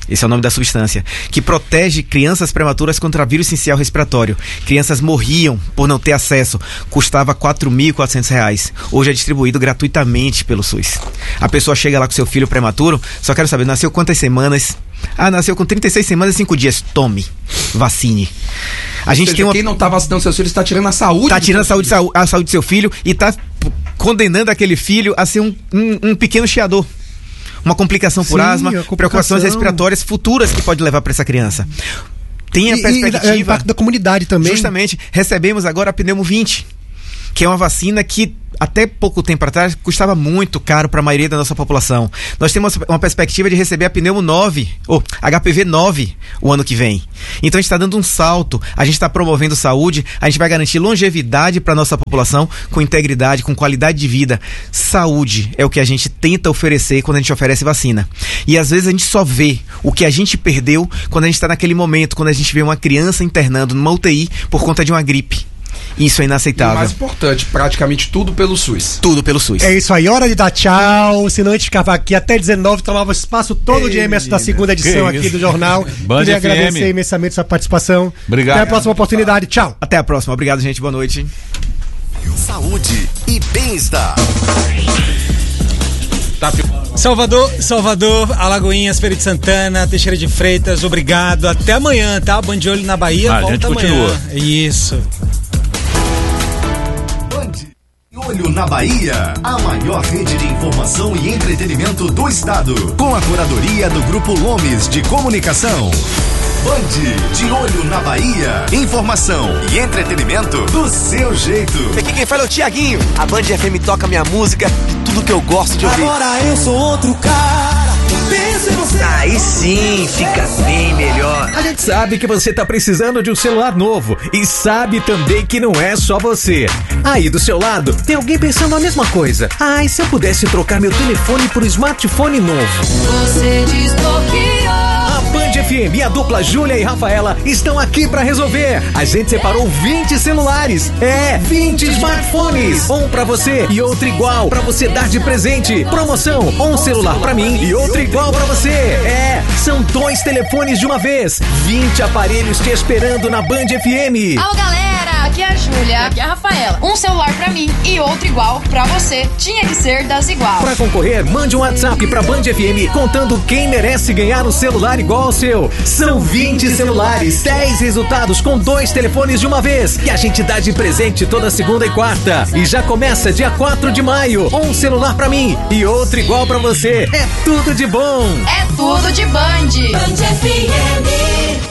esse é o nome da substância, que protege crianças prematuras contra vírus sincicial respiratório. Crianças morriam por não ter acesso, custava R$ 4.400. Hoje é distribuído gratuitamente pelo SUS. A pessoa chega lá com seu filho prematuro, só quero saber, nasceu quantas semanas? Nasceu com 36 semanas e 5 dias. Tome, vacine. Quem não está vacinando seus filhos está tirando a saúde. Está tirando a saúde do seu filho e está condenando aquele filho a ser um pequeno chiador. Uma complicação por asma, preocupações respiratórias futuras que pode levar para essa criança. Tem a perspectiva. O impacto da comunidade também. Justamente, recebemos agora a Pneumo 20, que é uma vacina que até pouco tempo atrás custava muito caro para a maioria da nossa população. Nós temos uma perspectiva de receber a Pneumo 9, ou HPV 9, o ano que vem. Então a gente está dando um salto, a gente está promovendo saúde, a gente vai garantir longevidade para a nossa população, com integridade, com qualidade de vida. Saúde é o que a gente tenta oferecer quando a gente oferece vacina. E às vezes a gente só vê o que a gente perdeu quando a gente está naquele momento, quando a gente vê uma criança internando numa UTI por conta de uma gripe. Isso é inaceitável. E o mais importante, praticamente tudo pelo SUS. Tudo pelo SUS. É isso aí, hora de dar tchau. Senão a gente ficava aqui até 19, tomava o espaço todo de Emerson da segunda edição aqui do jornal. Queria agradecer imensamente sua participação. Obrigado. Até a próxima oportunidade. Tchau. Até a próxima. Obrigado, gente. Boa noite. Saúde e bem-estar. Salvador, Alagoinhas, Feira de Santana, Teixeira de Freitas, obrigado. Até amanhã, tá? Band de Olho na Bahia, volta a gente amanhã. continua. Isso. Olho na Bahia, a maior rede de informação e entretenimento do estado, com a curadoria do Grupo Lomes de Comunicação. Band de Olho na Bahia, informação e entretenimento do seu jeito. Aqui quem fala é o Tiaguinho. A Band FM toca minha música de tudo que eu gosto de ouvir. Agora eu sou outro cara. Penso em você. Aí sim, fica bem melhor. A gente sabe que você tá precisando de um celular novo e sabe também que não é só você. Aí do seu lado, tem alguém pensando a mesma coisa. E se eu pudesse trocar meu telefone por um smartphone novo? Você desbloqueou. A Band FM e a dupla Júlia e Rafaela estão aqui pra resolver. A gente separou 20 celulares. 20 smartphones. Um pra você e outro igual pra você dar de presente. Promoção, um celular pra mim e outro igual pra você. São 2 telefones de uma vez. 20 aparelhos te esperando na Band FM. Alô, galera, aqui é a Júlia, aqui é a Rafaela. Um celular pra mim e outro igual pra você. Tinha que ser das igual. Pra concorrer, mande um WhatsApp pra Band FM contando quem merece ganhar um celular igual ao seu. São 20 celulares, 10 resultados com 2 telefones de uma vez. E a gente dá de presente toda segunda e quarta. E já começa dia 4 de maio. Um celular pra mim e outro igual pra você. É tudo de bom. É tudo de Band. Band FM.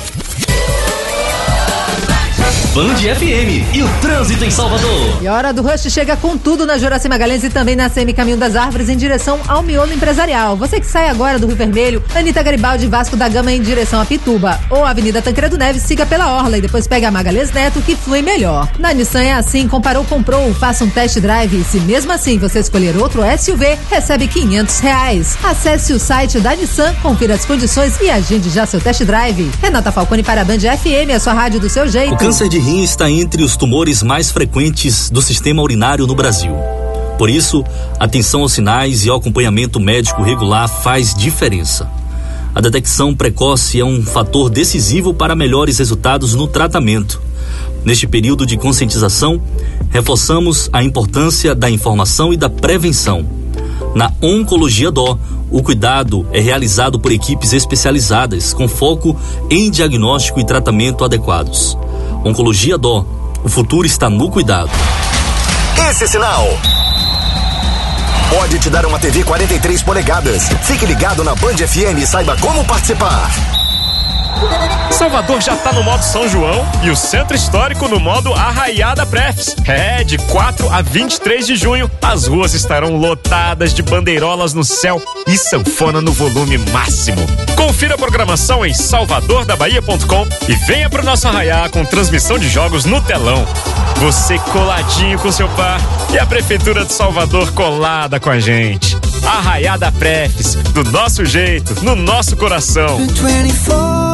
Band FM e o trânsito em Salvador. E a hora do rush chega com tudo na Juraci Magalhães e também na CM Caminho das Árvores em direção ao miolo empresarial. Você que sai agora do Rio Vermelho, Anitta Garibaldi e Vasco da Gama em direção a Pituba. Ou a Avenida Tancredo Neves, siga pela Orla e depois pega a Magalhães Neto que flui melhor. Na Nissan é assim, comparou, comprou, faça um test drive e se mesmo assim você escolher outro SUV, recebe R$500. Acesse o site da Nissan, confira as condições e agende já seu test drive. Renata Falcone para a Band FM, a sua rádio do seu jeito. O câncer de rim está entre os tumores mais frequentes do sistema urinário no Brasil. Por isso, atenção aos sinais e ao acompanhamento médico regular faz diferença. A detecção precoce é um fator decisivo para melhores resultados no tratamento. Neste período de conscientização, reforçamos a importância da informação e da prevenção. Na Oncologia Dó, o cuidado é realizado por equipes especializadas com foco em diagnóstico e tratamento adequados. Oncologia Dó, o futuro está no cuidado. Esse sinal pode te dar uma TV 43 polegadas. Fique ligado na Band FM e saiba como participar. Salvador já tá no modo São João e o Centro Histórico no modo Arraiada Prefs. De 4 a 23 de junho, as ruas estarão lotadas de bandeirolas no céu e sanfona no volume máximo. Confira a programação em salvadordabahia.com e venha pro nosso Arraiá com transmissão de jogos no telão. Você coladinho com seu par e a Prefeitura de Salvador colada com a gente. Arraiada Prefs, do nosso jeito, no nosso coração.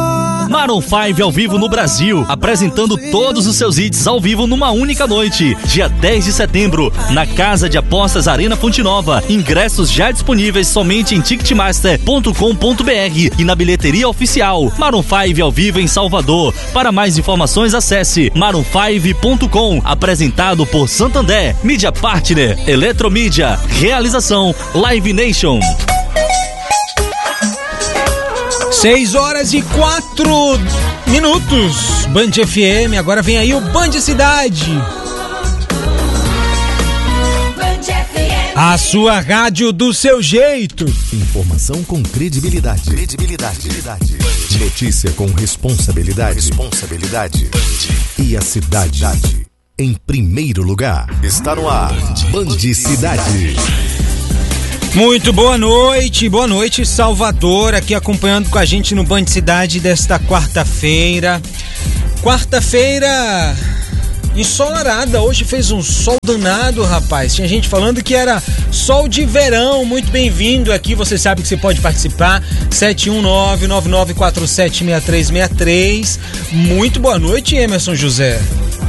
Maroon 5 ao vivo no Brasil, apresentando todos os seus hits ao vivo numa única noite. Dia 10 de setembro, na Casa de Apostas Arena Fonte Nova. Ingressos já disponíveis somente em ticketmaster.com.br e na bilheteria oficial. Maroon 5 ao vivo em Salvador. Para mais informações, acesse maroon5.com. Apresentado por Santander, Mídia Partner, Eletromídia, realização Live Nation. 6h04. Band FM, agora vem aí o Band Cidade. A sua rádio do seu jeito. Informação com credibilidade. Notícia com responsabilidade. E a cidade em primeiro lugar. Está no ar. Band Cidade. Muito boa noite Salvador, aqui acompanhando com a gente no Band Cidade desta quarta-feira ensolarada. Hoje fez um sol danado, rapaz. Tinha gente falando que era sol de verão. Muito bem-vindo aqui, você sabe que você pode participar, 719-9947-6363. Muito boa noite, Emerson José.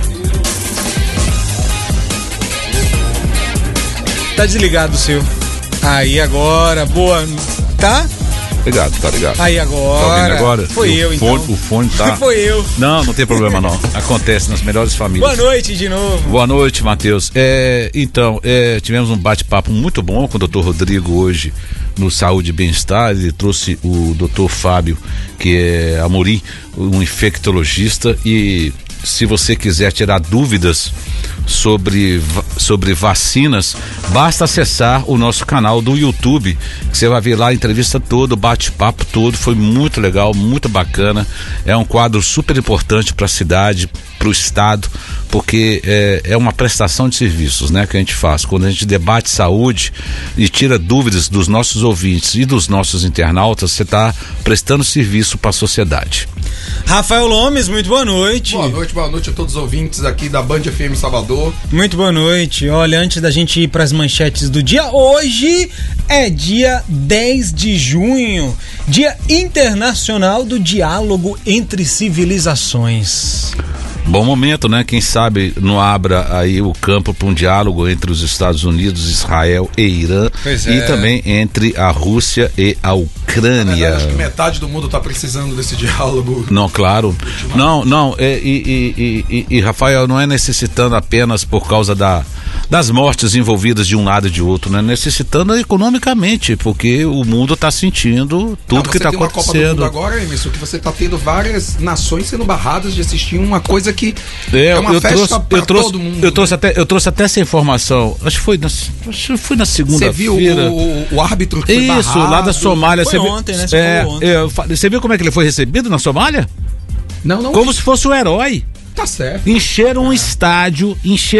Tá desligado o seu. Aí agora, boa. Tá? Tá ligado. Aí agora. Tá ouvindo agora? Foi eu, então. O fone tá. Foi eu. Não tem problema não. Acontece nas melhores famílias. Boa noite de novo. Boa noite, Matheus. Então, tivemos um bate-papo muito bom com o Dr. Rodrigo hoje no Saúde e Bem-Estar. Ele trouxe o Dr. Fábio, que é Amorim, um infectologista, e se você quiser tirar dúvidas sobre vacinas, basta acessar o nosso canal do YouTube, que você vai ver lá a entrevista toda, o bate-papo todo. Foi muito legal, muito bacana. É um quadro super importante para a cidade, para o estado, porque é uma prestação de serviços, né, que a gente faz. Quando a gente debate saúde e tira dúvidas dos nossos ouvintes e dos nossos internautas, você está prestando serviço para a sociedade. Rafael Lomes, muito boa noite. Boa noite a todos os ouvintes aqui da Band FM Salvador. Muito boa noite. Olha, antes da gente ir para as manchetes do dia, hoje é dia 10 de junho, Dia Internacional do Diálogo entre Civilizações. Bom momento, né? Quem sabe não abra aí o campo para um diálogo entre os Estados Unidos, Israel e Irã, e também entre a Rússia e a Ucrânia. Na verdade, acho que metade do mundo está precisando desse diálogo. Não, claro. E Rafael, não é necessitando apenas por causa das mortes envolvidas de um lado e de outro, né? Necessitando economicamente, porque o mundo está sentindo tudo que está acontecendo. Você tem uma Copa do Mundo agora, Emerson, que você está tendo várias nações sendo barradas de assistir uma coisa que é uma festa para todo mundo. Eu trouxe até essa informação. Acho que foi na segunda-feira. Você viu o árbitro que foi barrado? Isso, lá da Somália. Foi ontem, né? Você viu como é que ele foi recebido na Somália? Não. Como se fosse um herói. Tá certo. Encheram um estádio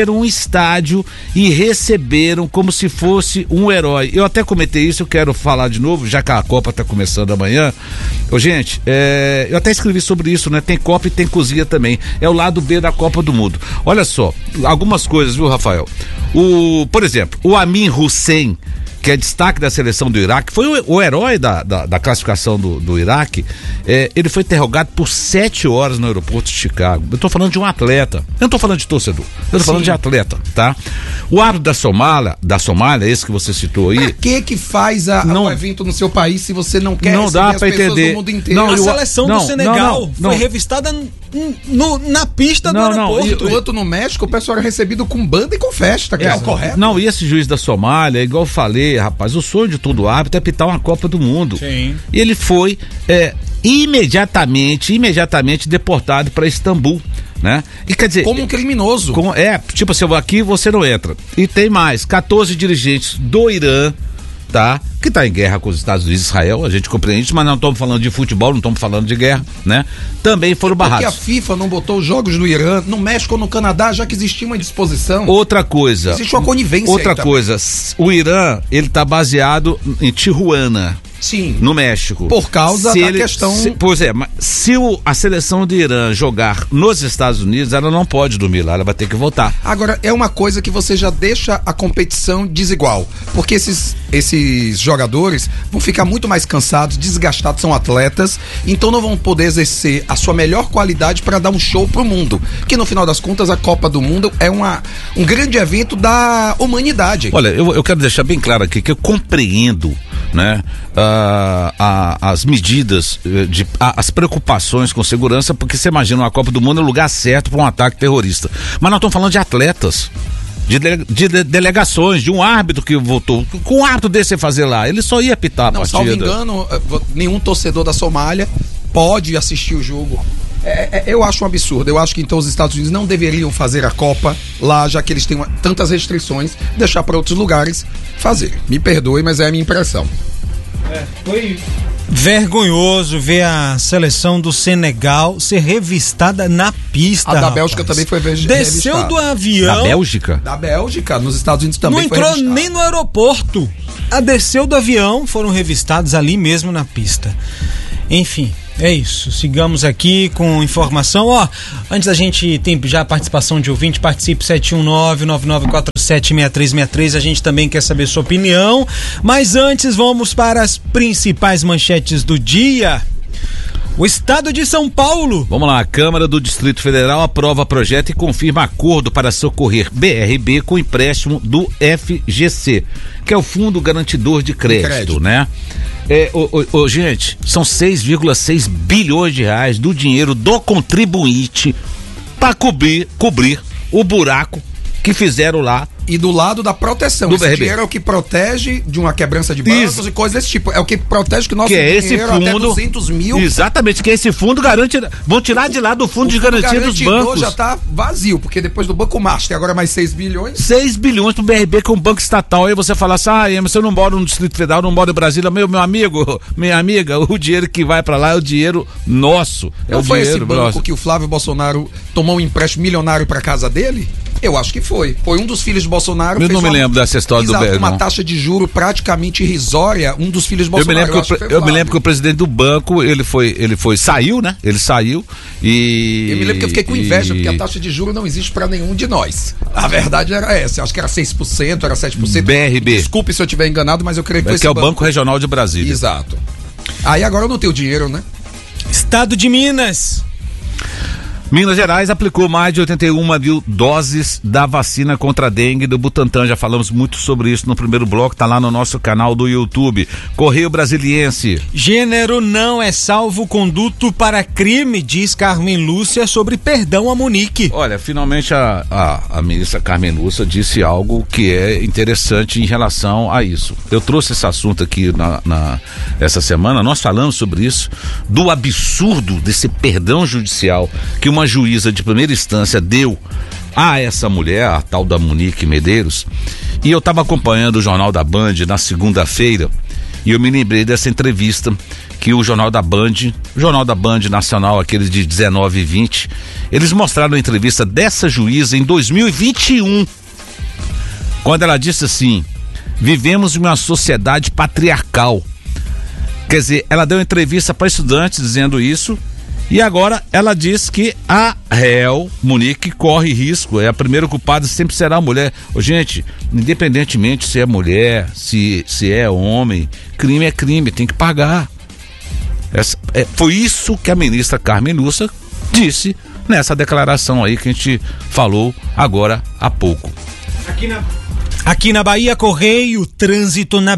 e receberam como se fosse um herói. Eu até comentei isso, eu quero falar de novo, já que a Copa tá começando amanhã. Gente, eu até escrevi sobre isso, né? Tem Copa e tem cozinha também. É o lado B da Copa do Mundo. Olha só, algumas coisas, viu, Rafael? Por exemplo, o Amin Hussein, que é destaque da seleção do Iraque, foi o herói da classificação do Iraque. Ele foi interrogado por 7 horas no aeroporto de Chicago. Eu tô falando de um atleta, eu não tô falando de torcedor, eu tô falando de atleta, tá? O árbitro da Somália, esse que você citou aí. Pra que faz um evento no seu país se você não quer não dá pra entender do mundo inteiro? A seleção do Senegal foi revistada na pista do aeroporto. E o outro no México, o pessoal era recebido com banda e com festa, que é correto. Não, e esse juiz da Somália, igual eu falei, rapaz, o sonho de todo árbitro é pitar uma Copa do Mundo. Sim. E ele foi imediatamente deportado para Istambul, né? E quer dizer, como um criminoso. Tipo assim, aqui você não entra. E tem mais, 14 dirigentes do Irã, tá? Que tá em guerra com os Estados Unidos e Israel, a gente compreende isso, mas não estamos falando de futebol, não estamos falando de guerra, né? Também foram barrados. Porque a FIFA não botou os jogos no Irã, no México ou no Canadá, já que existia uma disposição. Outra coisa. Existe uma conivência. Outra coisa, o Irã, ele tá baseado em Tijuana, Sim. No México. Por causa da questão... Pois é, mas se a seleção do Irã jogar nos Estados Unidos, ela não pode dormir lá, ela vai ter que voltar. Agora, é uma coisa que você já deixa a competição desigual, porque esses jogadores vão ficar muito mais cansados, desgastados, são atletas, então não vão poder exercer a sua melhor qualidade para dar um show pro mundo, que no final das contas a Copa do Mundo é um grande evento da humanidade. Olha, eu quero deixar bem claro aqui que eu compreendo, né, as medidas, as preocupações com segurança, porque você imagina, uma Copa do Mundo é o lugar certo para um ataque terrorista. Mas nós estamos falando de atletas, de delegações, de um árbitro que votou. Com um árbitro desse fazer lá, ele só ia apitar a partida. Salvo engano, nenhum torcedor da Somália pode assistir o jogo. Eu acho um absurdo. Eu acho que então os Estados Unidos não deveriam fazer a Copa lá, já que eles têm tantas restrições, deixar para outros lugares fazer. Me perdoe, mas é a minha impressão. Foi vergonhoso ver a seleção do Senegal ser revistada na pista. A da Bélgica também foi revistada. Desceu do avião. Da Bélgica? Da Bélgica, nos Estados Unidos também foi revistada. Não entrou nem no aeroporto. Desceu do avião, foram revistados ali mesmo na pista. Enfim, é isso. Sigamos aqui com informação. Antes da gente tem já a participação de ouvinte, participe 719-9947-6363. A gente também quer saber sua opinião. Mas antes, vamos para as principais manchetes do dia. O Estado de São Paulo. Vamos lá, a Câmara do Distrito Federal aprova projeto e confirma acordo para socorrer BRB com empréstimo do FGC, que é o Fundo Garantidor de Crédito, né? Gente, são 6,6 bilhões de reais do dinheiro do contribuinte para cobrir o buraco que fizeram lá. E do lado da proteção. Do esse BRB. dinheiro é o que protege de uma quebrança de bancos e coisas desse tipo. É o que protege que nosso que é dinheiro esse fundo, até 200 mil. Exatamente, que esse fundo garante. Vão tirar de lá do fundo de garantia dos bancos. Já tá vazio, porque depois do Banco Master, agora mais 6 bilhões. 6 bilhões pro BRB, que é um banco estatal. Aí você fala assim, mas eu não moro no Distrito Federal, não moro em Brasília. Meu amigo, minha amiga, o dinheiro que vai pra lá é o dinheiro nosso. Não foi esse banco que o Flávio Bolsonaro tomou um empréstimo milionário pra casa dele? Eu acho que foi. Foi um dos filhos de Bolsonaro. Eu não me lembro dessa história do BRB. Uma taxa de juro praticamente irrisória, um dos filhos de Bolsonaro. Eu me lembro que o presidente do banco, ele saiu, né? Ele saiu e... Eu me lembro que eu fiquei com inveja, porque a taxa de juro não existe pra nenhum de nós. A verdade era essa. Eu acho que era 6%, era 7%. BRB. Desculpe se eu estiver enganado, mas eu creio que foi esse banco. Que é o Banco Regional de Brasília. Exato. Aí agora eu não tenho dinheiro, né? Estado de Minas. Minas Gerais aplicou mais de 81 mil doses da vacina contra a dengue do Butantan. Já falamos muito sobre isso no primeiro bloco, tá lá no nosso canal do YouTube. Correio Brasiliense. Gênero não é salvo-conduto para crime, diz Carmen Lúcia sobre perdão a Monique. Olha, finalmente a ministra Carmen Lúcia disse algo que é interessante em relação a isso. Eu trouxe esse assunto aqui essa semana, nós falamos sobre isso, do absurdo desse perdão judicial que uma juíza de primeira instância deu a essa mulher, a tal da Monique Medeiros, e eu estava acompanhando o Jornal da Band na segunda-feira e eu me lembrei dessa entrevista que o Jornal da Band Nacional, aquele de 19 e 20, eles mostraram a entrevista dessa juíza em 2021, quando ela disse assim: vivemos em uma sociedade patriarcal. Quer dizer, ela deu entrevista para estudantes dizendo isso. E agora ela diz que a réu, Monique, corre risco, a primeira culpada sempre será a mulher. Gente, independentemente se é mulher, se é homem, crime é crime, tem que pagar. Foi isso que a ministra Carmen Lúcia disse nessa declaração aí que a gente falou agora há pouco. Aqui na Bahia, Correio, trânsito na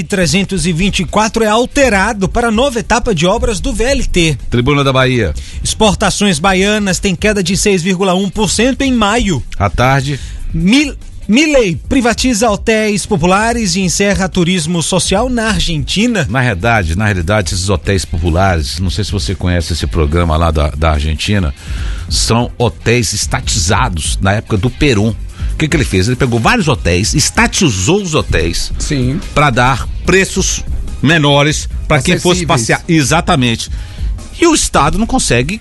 BR-324 é alterado para nova etapa de obras do VLT. Tribuna da Bahia. Exportações baianas têm queda de 6,1% em maio. À tarde. Milei privatiza hotéis populares e encerra turismo social na Argentina. Na realidade, esses hotéis populares, não sei se você conhece esse programa lá da Argentina, são hotéis estatizados na época do Perón. O que ele fez? Ele pegou vários hotéis, estatizou os hotéis para dar preços menores para quem fosse passear. Exatamente. E o Estado não consegue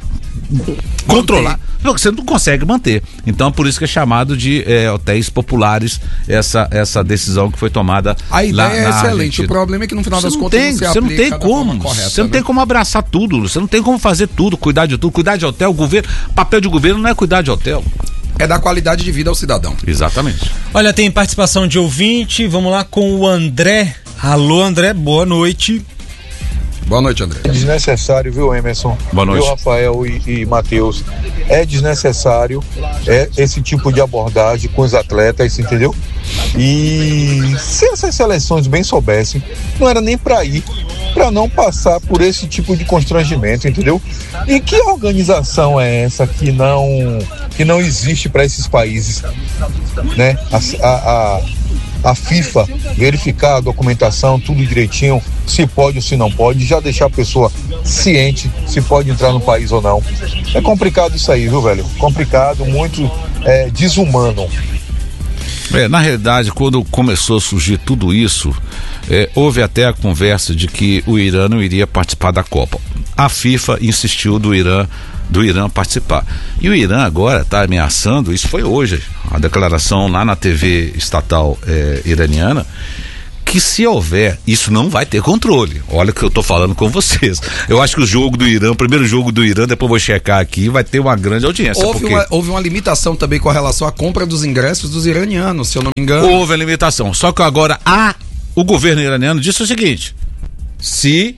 controlar. Você não consegue manter. Então, por isso que é chamado de hotéis populares essa decisão que foi tomada. A ideia é excelente. O problema é que no final das contas você não tem como. Você não tem como abraçar tudo. Você não tem como fazer tudo, cuidar de tudo. Cuidar de hotel, governo. Papel de governo não é cuidar de hotel. É dar qualidade de vida ao cidadão. Exatamente. Olha, tem participação de ouvinte. Vamos lá com o André. Alô, André, boa noite. Boa noite, André. É desnecessário, viu, Emerson? Boa noite. Viu, Rafael e Matheus? É desnecessário esse tipo de abordagem com os atletas, entendeu? E se essas seleções bem soubessem, não era nem para ir, para não passar por esse tipo de constrangimento, entendeu? E que organização é essa que não existe para esses países, né? A FIFA verificar a documentação, tudo direitinho, se pode ou se não pode, já deixar a pessoa ciente se pode entrar no país ou não. É complicado isso aí, viu, velho? Complicado, muito desumano. Na realidade, quando começou a surgir tudo isso, houve até a conversa de que o Irã não iria participar da Copa. A FIFA insistiu do Irã participar. E o Irã agora está ameaçando, isso foi hoje, a declaração lá na TV estatal iraniana, que se houver, isso não vai ter controle. Olha o que eu estou falando com vocês. Eu acho que o jogo do Irã, o primeiro jogo do Irã, depois eu vou checar aqui, vai ter uma grande audiência. Houve uma limitação também com relação à compra dos ingressos dos iranianos, se eu não me engano. Houve a limitação, só que agora o governo iraniano disse o seguinte: se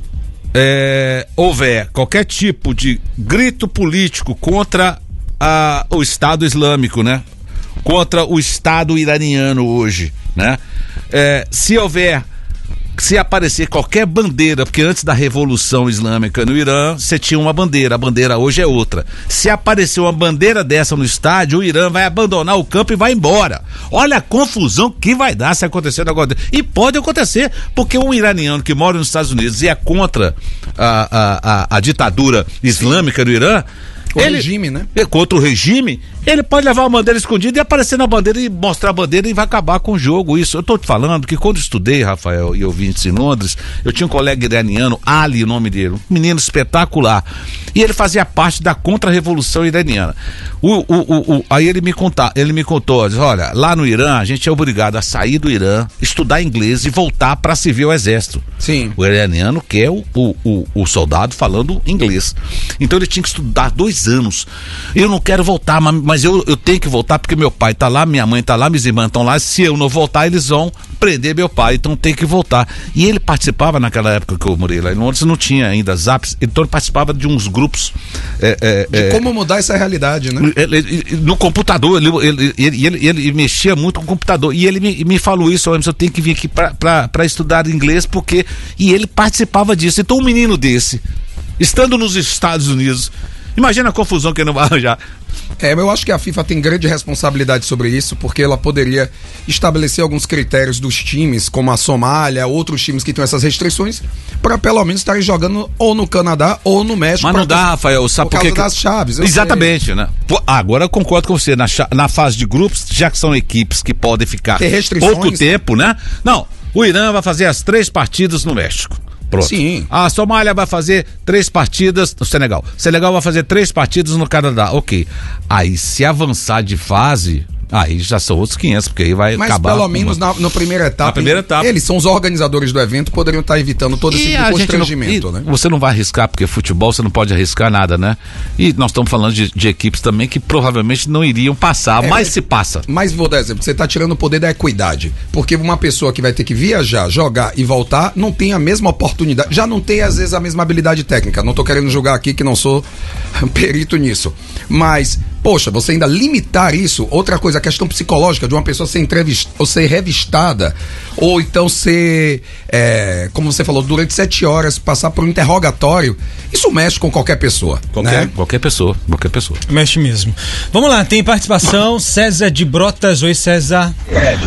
houver qualquer tipo de grito político contra o Estado Islâmico, né? Contra o Estado iraniano hoje, né? Se aparecer qualquer bandeira, porque antes da Revolução Islâmica no Irã, você tinha uma bandeira, a bandeira hoje é outra. Se aparecer uma bandeira dessa no estádio, o Irã vai abandonar o campo e vai embora. Olha a confusão que vai dar se acontecer um negócio desse. E pode acontecer, porque um iraniano que mora nos Estados Unidos e é contra a ditadura islâmica do Irã, regime, né? Contra o regime, ele pode levar uma bandeira escondida e aparecer na bandeira e mostrar a bandeira e vai acabar com o jogo. Isso, eu tô te falando que quando estudei, Rafael e ouvintes, em Londres, eu tinha um colega iraniano, Ali, o nome dele, um menino espetacular, e ele fazia parte da contra-revolução iraniana. Aí ele me contou, diz, olha, lá no Irã a gente é obrigado a sair do Irã, estudar inglês e voltar para servir o exército. Sim. O iraniano quer o soldado falando inglês. Então ele tinha que estudar 2 anos. Eu não quero voltar, mas eu tenho que voltar porque meu pai tá lá, minha mãe tá lá, minhas irmãs estão lá. Se eu não voltar, eles vão prender meu pai, então tem que voltar. E ele participava naquela época que eu morei lá em Londres, não tinha ainda Zaps, então ele participava de uns grupos de como mudar essa realidade, né? No computador, ele mexia muito com o computador, e ele me falou isso: eu tenho que vir aqui para estudar inglês, porque, e ele participava disso. Então um menino desse, estando nos Estados Unidos, imagina a confusão que ele não vai arranjar. Eu acho que a FIFA tem grande responsabilidade sobre isso, porque ela poderia estabelecer alguns critérios dos times, como a Somália, outros times que têm essas restrições, para pelo menos estarem jogando ou no Canadá ou no México. Mas não dá, Rafael, sabe por causa das chaves. Exatamente, sei, né? Agora eu concordo com você, na fase de grupos, já que são equipes que podem ficar pouco tempo, né? Não, o Irã vai fazer as 3 partidas no México. Pronto. Sim. A Somália vai fazer 3 partidas no Senegal. Senegal vai fazer 3 partidas no Canadá. Ok. Aí, se avançar de fase, aí já são outros 500, porque aí vai acabar. Mas pelo menos na primeira etapa, eles são os organizadores do evento, poderiam estar evitando todo esse tipo de constrangimento, né? Você não vai arriscar, porque futebol você não pode arriscar nada, né? E nós estamos falando de equipes também que provavelmente não iriam passar, mas se passa. Mas vou dar exemplo, você está tirando o poder da equidade, porque uma pessoa que vai ter que viajar, jogar e voltar, não tem a mesma oportunidade, já não tem às vezes a mesma habilidade técnica. Não estou querendo julgar aqui que não sou perito nisso, mas poxa, você ainda limitar isso, outra coisa, a questão psicológica de uma pessoa ser entrevistada, ou ser revistada, ou então ser, como você falou, durante 7 horas, passar por um interrogatório, isso mexe com qualquer pessoa. Qualquer pessoa. Mexe mesmo. Vamos lá, tem participação, César de Brotas. Oi, César.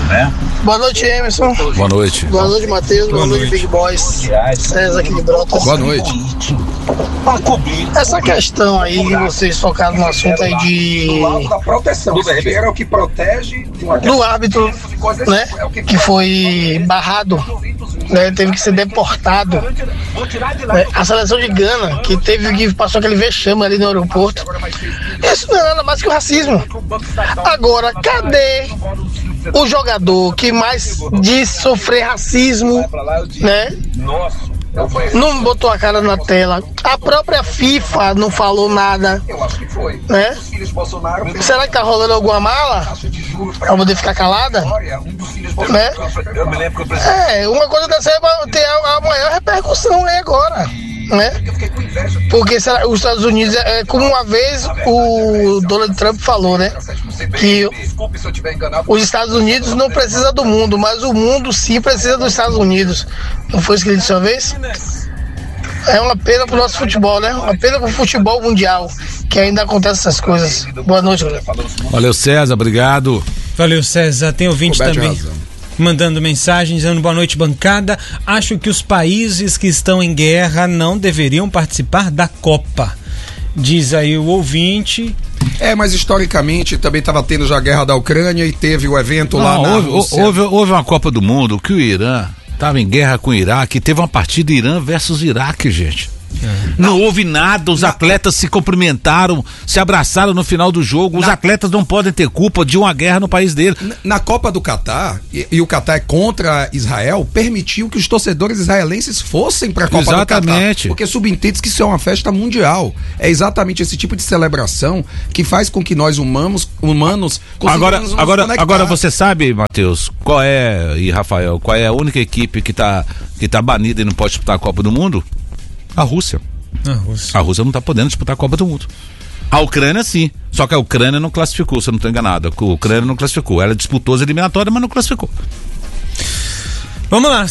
Boa noite, Emerson. Boa noite. Boa noite, Matheus. Boa noite, Big Boys. César aqui de Brotas. Boa noite. Essa questão aí, vocês focaram no assunto aí de foi da proteção, era o que protege do árbitro, né, que foi barrado, né, teve que ser deportado, né, a seleção de Gana que passou aquele vexame ali no aeroporto. Isso não é nada mais que o racismo. Agora, cadê o jogador que mais diz sofrer racismo, né? Não botou a cara na tela. A própria FIFA não falou nada, né? Será que tá rolando alguma mala pra poder ficar calada, né? Uma coisa dessa vai ter a maior repercussão aí agora, né? Porque os Estados Unidos, como uma vez o Donald Trump falou, né? Que os Estados Unidos não precisam do mundo, mas o mundo sim precisa dos Estados Unidos. Não foi isso que ele disse uma vez? É uma pena pro nosso futebol, né? Uma pena pro futebol mundial, que ainda acontece essas coisas. Boa noite, galera. Valeu, César, obrigado. Valeu, César. Tem ouvinte também mandando mensagem, dizendo boa noite, bancada. Acho que os países que estão em guerra não deveriam participar da Copa. Diz aí o ouvinte. Mas historicamente também estava tendo já a guerra da Ucrânia e teve o evento lá na Rússia. Houve uma Copa do Mundo que o Irã estava em guerra com o Iraque, teve uma partida Irã versus Iraque, gente. Não houve nada, os atletas se cumprimentaram, se abraçaram no final do jogo. Os atletas não podem ter culpa de uma guerra no país dele. Na Copa do Catar, e o Catar é contra Israel, permitiu que os torcedores israelenses fossem para a Copa do Catar. Porque subentende que isso é uma festa mundial. É exatamente esse tipo de celebração que faz com que nós humanos Agora você sabe, Matheus, e Rafael, qual é a única equipe que tá banida e não pode disputar a Copa do Mundo? A Rússia. A Rússia não está podendo disputar a Copa do Mundo. A Ucrânia sim, só que a Ucrânia não classificou, se eu não estou enganado. A Ucrânia não classificou, ela disputou as eliminatórias, mas não classificou. Vamos lá,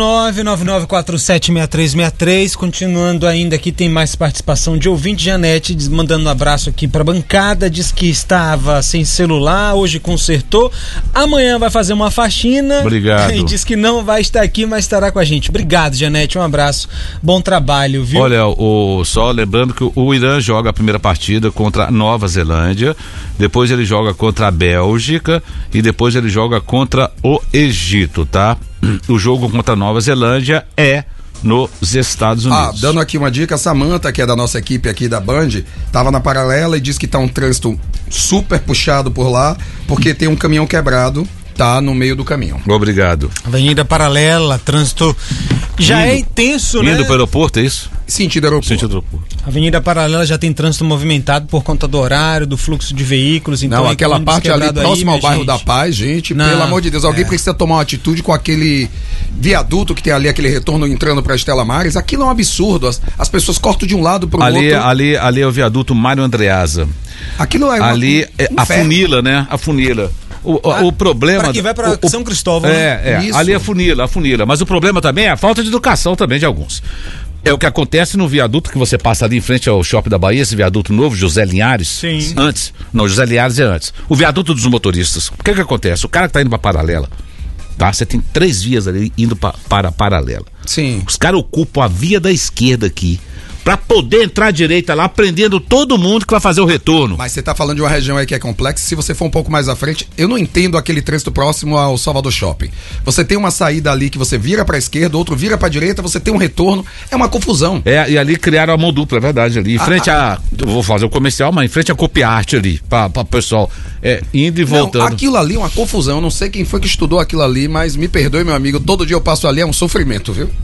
719-9947-6363, continuando ainda aqui, tem mais participação de ouvinte. Janete mandando um abraço aqui pra bancada, diz que estava sem celular, hoje consertou, amanhã vai fazer uma faxina. Obrigado. E diz que não vai estar aqui, mas estará com a gente. Obrigado, Janete, um abraço, bom trabalho, viu? Olha, só lembrando que o Irã joga a primeira partida contra a Nova Zelândia, depois ele joga contra a Bélgica e depois ele joga contra o Egito, tá? O jogo contra a Nova Zelândia é nos Estados Unidos. Dando aqui uma dica, a Samanta, que é da nossa equipe aqui da Band, tava na Paralela e disse que tá um trânsito super puxado por lá, porque tem um caminhão quebrado, tá no meio do caminho. Obrigado. Avenida Paralela, trânsito já é intenso, né? Indo para o aeroporto, é isso? Sentido aeroporto. Avenida Paralela já tem trânsito movimentado por conta do horário, do fluxo de veículos. Então não, aquela parte ali próxima ao bairro da Paz, gente, pelo amor de Deus, alguém precisa tomar uma atitude com aquele viaduto que tem ali, aquele retorno entrando para Estela Maris. Aquilo é um absurdo, as pessoas cortam de um lado para o outro. Ali é o viaduto Mário Andreasa. Aquilo é afunila, né? Afunila. O problema... Para quem vai para São Cristóvão, né? Ali afunila. Mas o problema também é a falta de educação também de alguns. É o que acontece no viaduto que você passa ali em frente ao Shopping da Bahia, esse viaduto novo, José Linhares. Sim. Antes. Não, José Linhares é antes. O viaduto dos motoristas. O que acontece? O cara que tá indo pra Paralela, tá? Você tem 3 vias ali indo para a Paralela. Sim. Os caras ocupam a via da esquerda aqui, pra poder entrar à direita lá, prendendo todo mundo que vai fazer o retorno. Mas você tá falando de uma região aí que é complexa. Se você for um pouco mais à frente, eu não entendo aquele trânsito próximo ao Salvador Shopping. Você tem uma saída ali que você vira pra esquerda, outro vira pra direita, você tem um retorno, é uma confusão. E ali criaram a mão dupla, é verdade, ali, em frente eu vou fazer o comercial, mas em frente à Copiarte ali, pra pessoal, indo e voltando. Não, aquilo ali é uma confusão, eu não sei quem foi que estudou aquilo ali, mas me perdoe, meu amigo, todo dia eu passo ali, é um sofrimento, viu?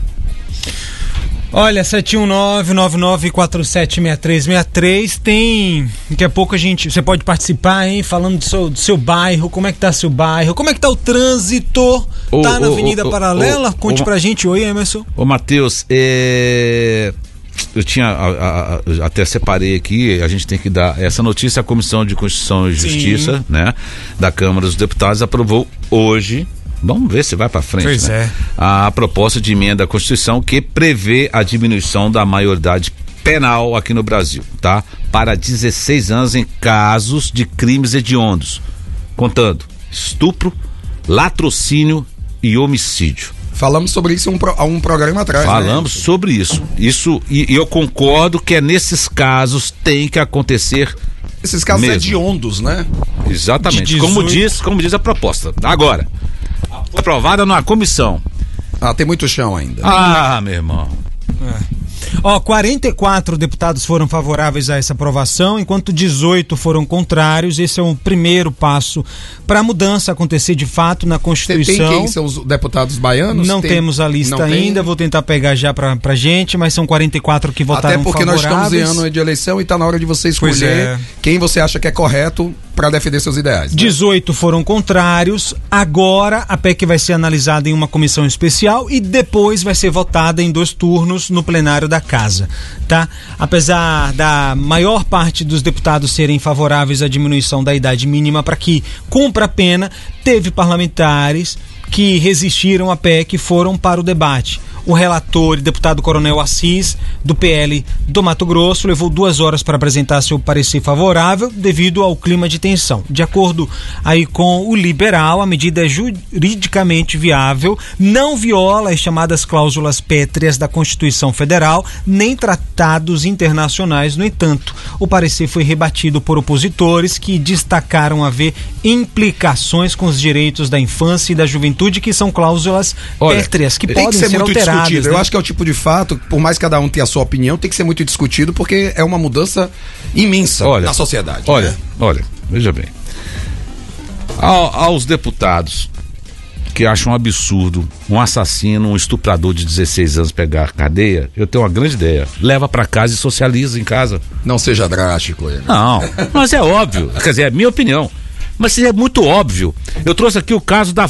Olha, 719-9947-6363, tem, daqui a pouco você pode participar, hein, falando do seu bairro, como é que tá seu bairro, como é que tá o trânsito, tá na Avenida Paralela? Conte pra gente. Oi, Emerson. Ô, Matheus, eu tinha, até separei aqui, a gente tem que dar essa notícia, a Comissão de Constituição e Justiça, sim, né, da Câmara dos Deputados aprovou hoje. Vamos ver se vai para frente, pois né? A proposta de emenda à Constituição que prevê a diminuição da maioridade penal aqui no Brasil, tá? Para 16 anos em casos de crimes hediondos, contando estupro, latrocínio e homicídio. Falamos sobre isso há um programa atrás. Falamos, né, sobre isso. E eu concordo que nesses casos tem que acontecer Esses casos Mesmo. hediondos, né? Exatamente. De Como diz a proposta. Agora, aprovada numa comissão. Tem muito chão ainda. Meu irmão. 44 deputados foram favoráveis a essa aprovação, enquanto 18 foram contrários. Esse é um primeiro passo para a mudança acontecer de fato na Constituição. Você tem quem são os deputados baianos? Não temos a lista ainda, vou tentar pegar já pra gente, mas são 44 que votaram favoráveis. Até porque nós estamos em ano de eleição e está na hora de você escolher quem você acha que é correto para defender seus ideais. 18 foram contrários. Agora a PEC vai ser analisada em uma comissão especial e depois vai ser votada em 2 turnos no plenário da casa, tá? Apesar da maior parte dos deputados serem favoráveis à diminuição da idade mínima para que cumpra a pena, teve parlamentares que resistiram à PEC e foram para o debate. O relator e deputado Coronel Assis, do PL do Mato Grosso, levou 2 horas para apresentar seu parecer favorável devido ao clima de tensão. De acordo aí com o liberal, a medida é juridicamente viável, não viola as chamadas cláusulas pétreas da Constituição Federal, nem tratados internacionais. No entanto, o parecer foi rebatido por opositores que destacaram haver implicações com os direitos da infância e da juventude, que são cláusulas pétreas, que podem ser alteradas. Discutido. Eu acho que é o tipo de fato, por mais que cada um tenha a sua opinião, tem que ser muito discutido, porque é uma mudança imensa na sociedade. Olha, veja bem. Aos deputados que acham um absurdo um assassino, um estuprador de 16 anos pegar a cadeia, eu tenho uma grande ideia. Leva pra casa e socializa em casa. Não seja drástico. Não, mas é óbvio. Quer dizer, é minha opinião. Mas é muito óbvio. Eu trouxe aqui o caso da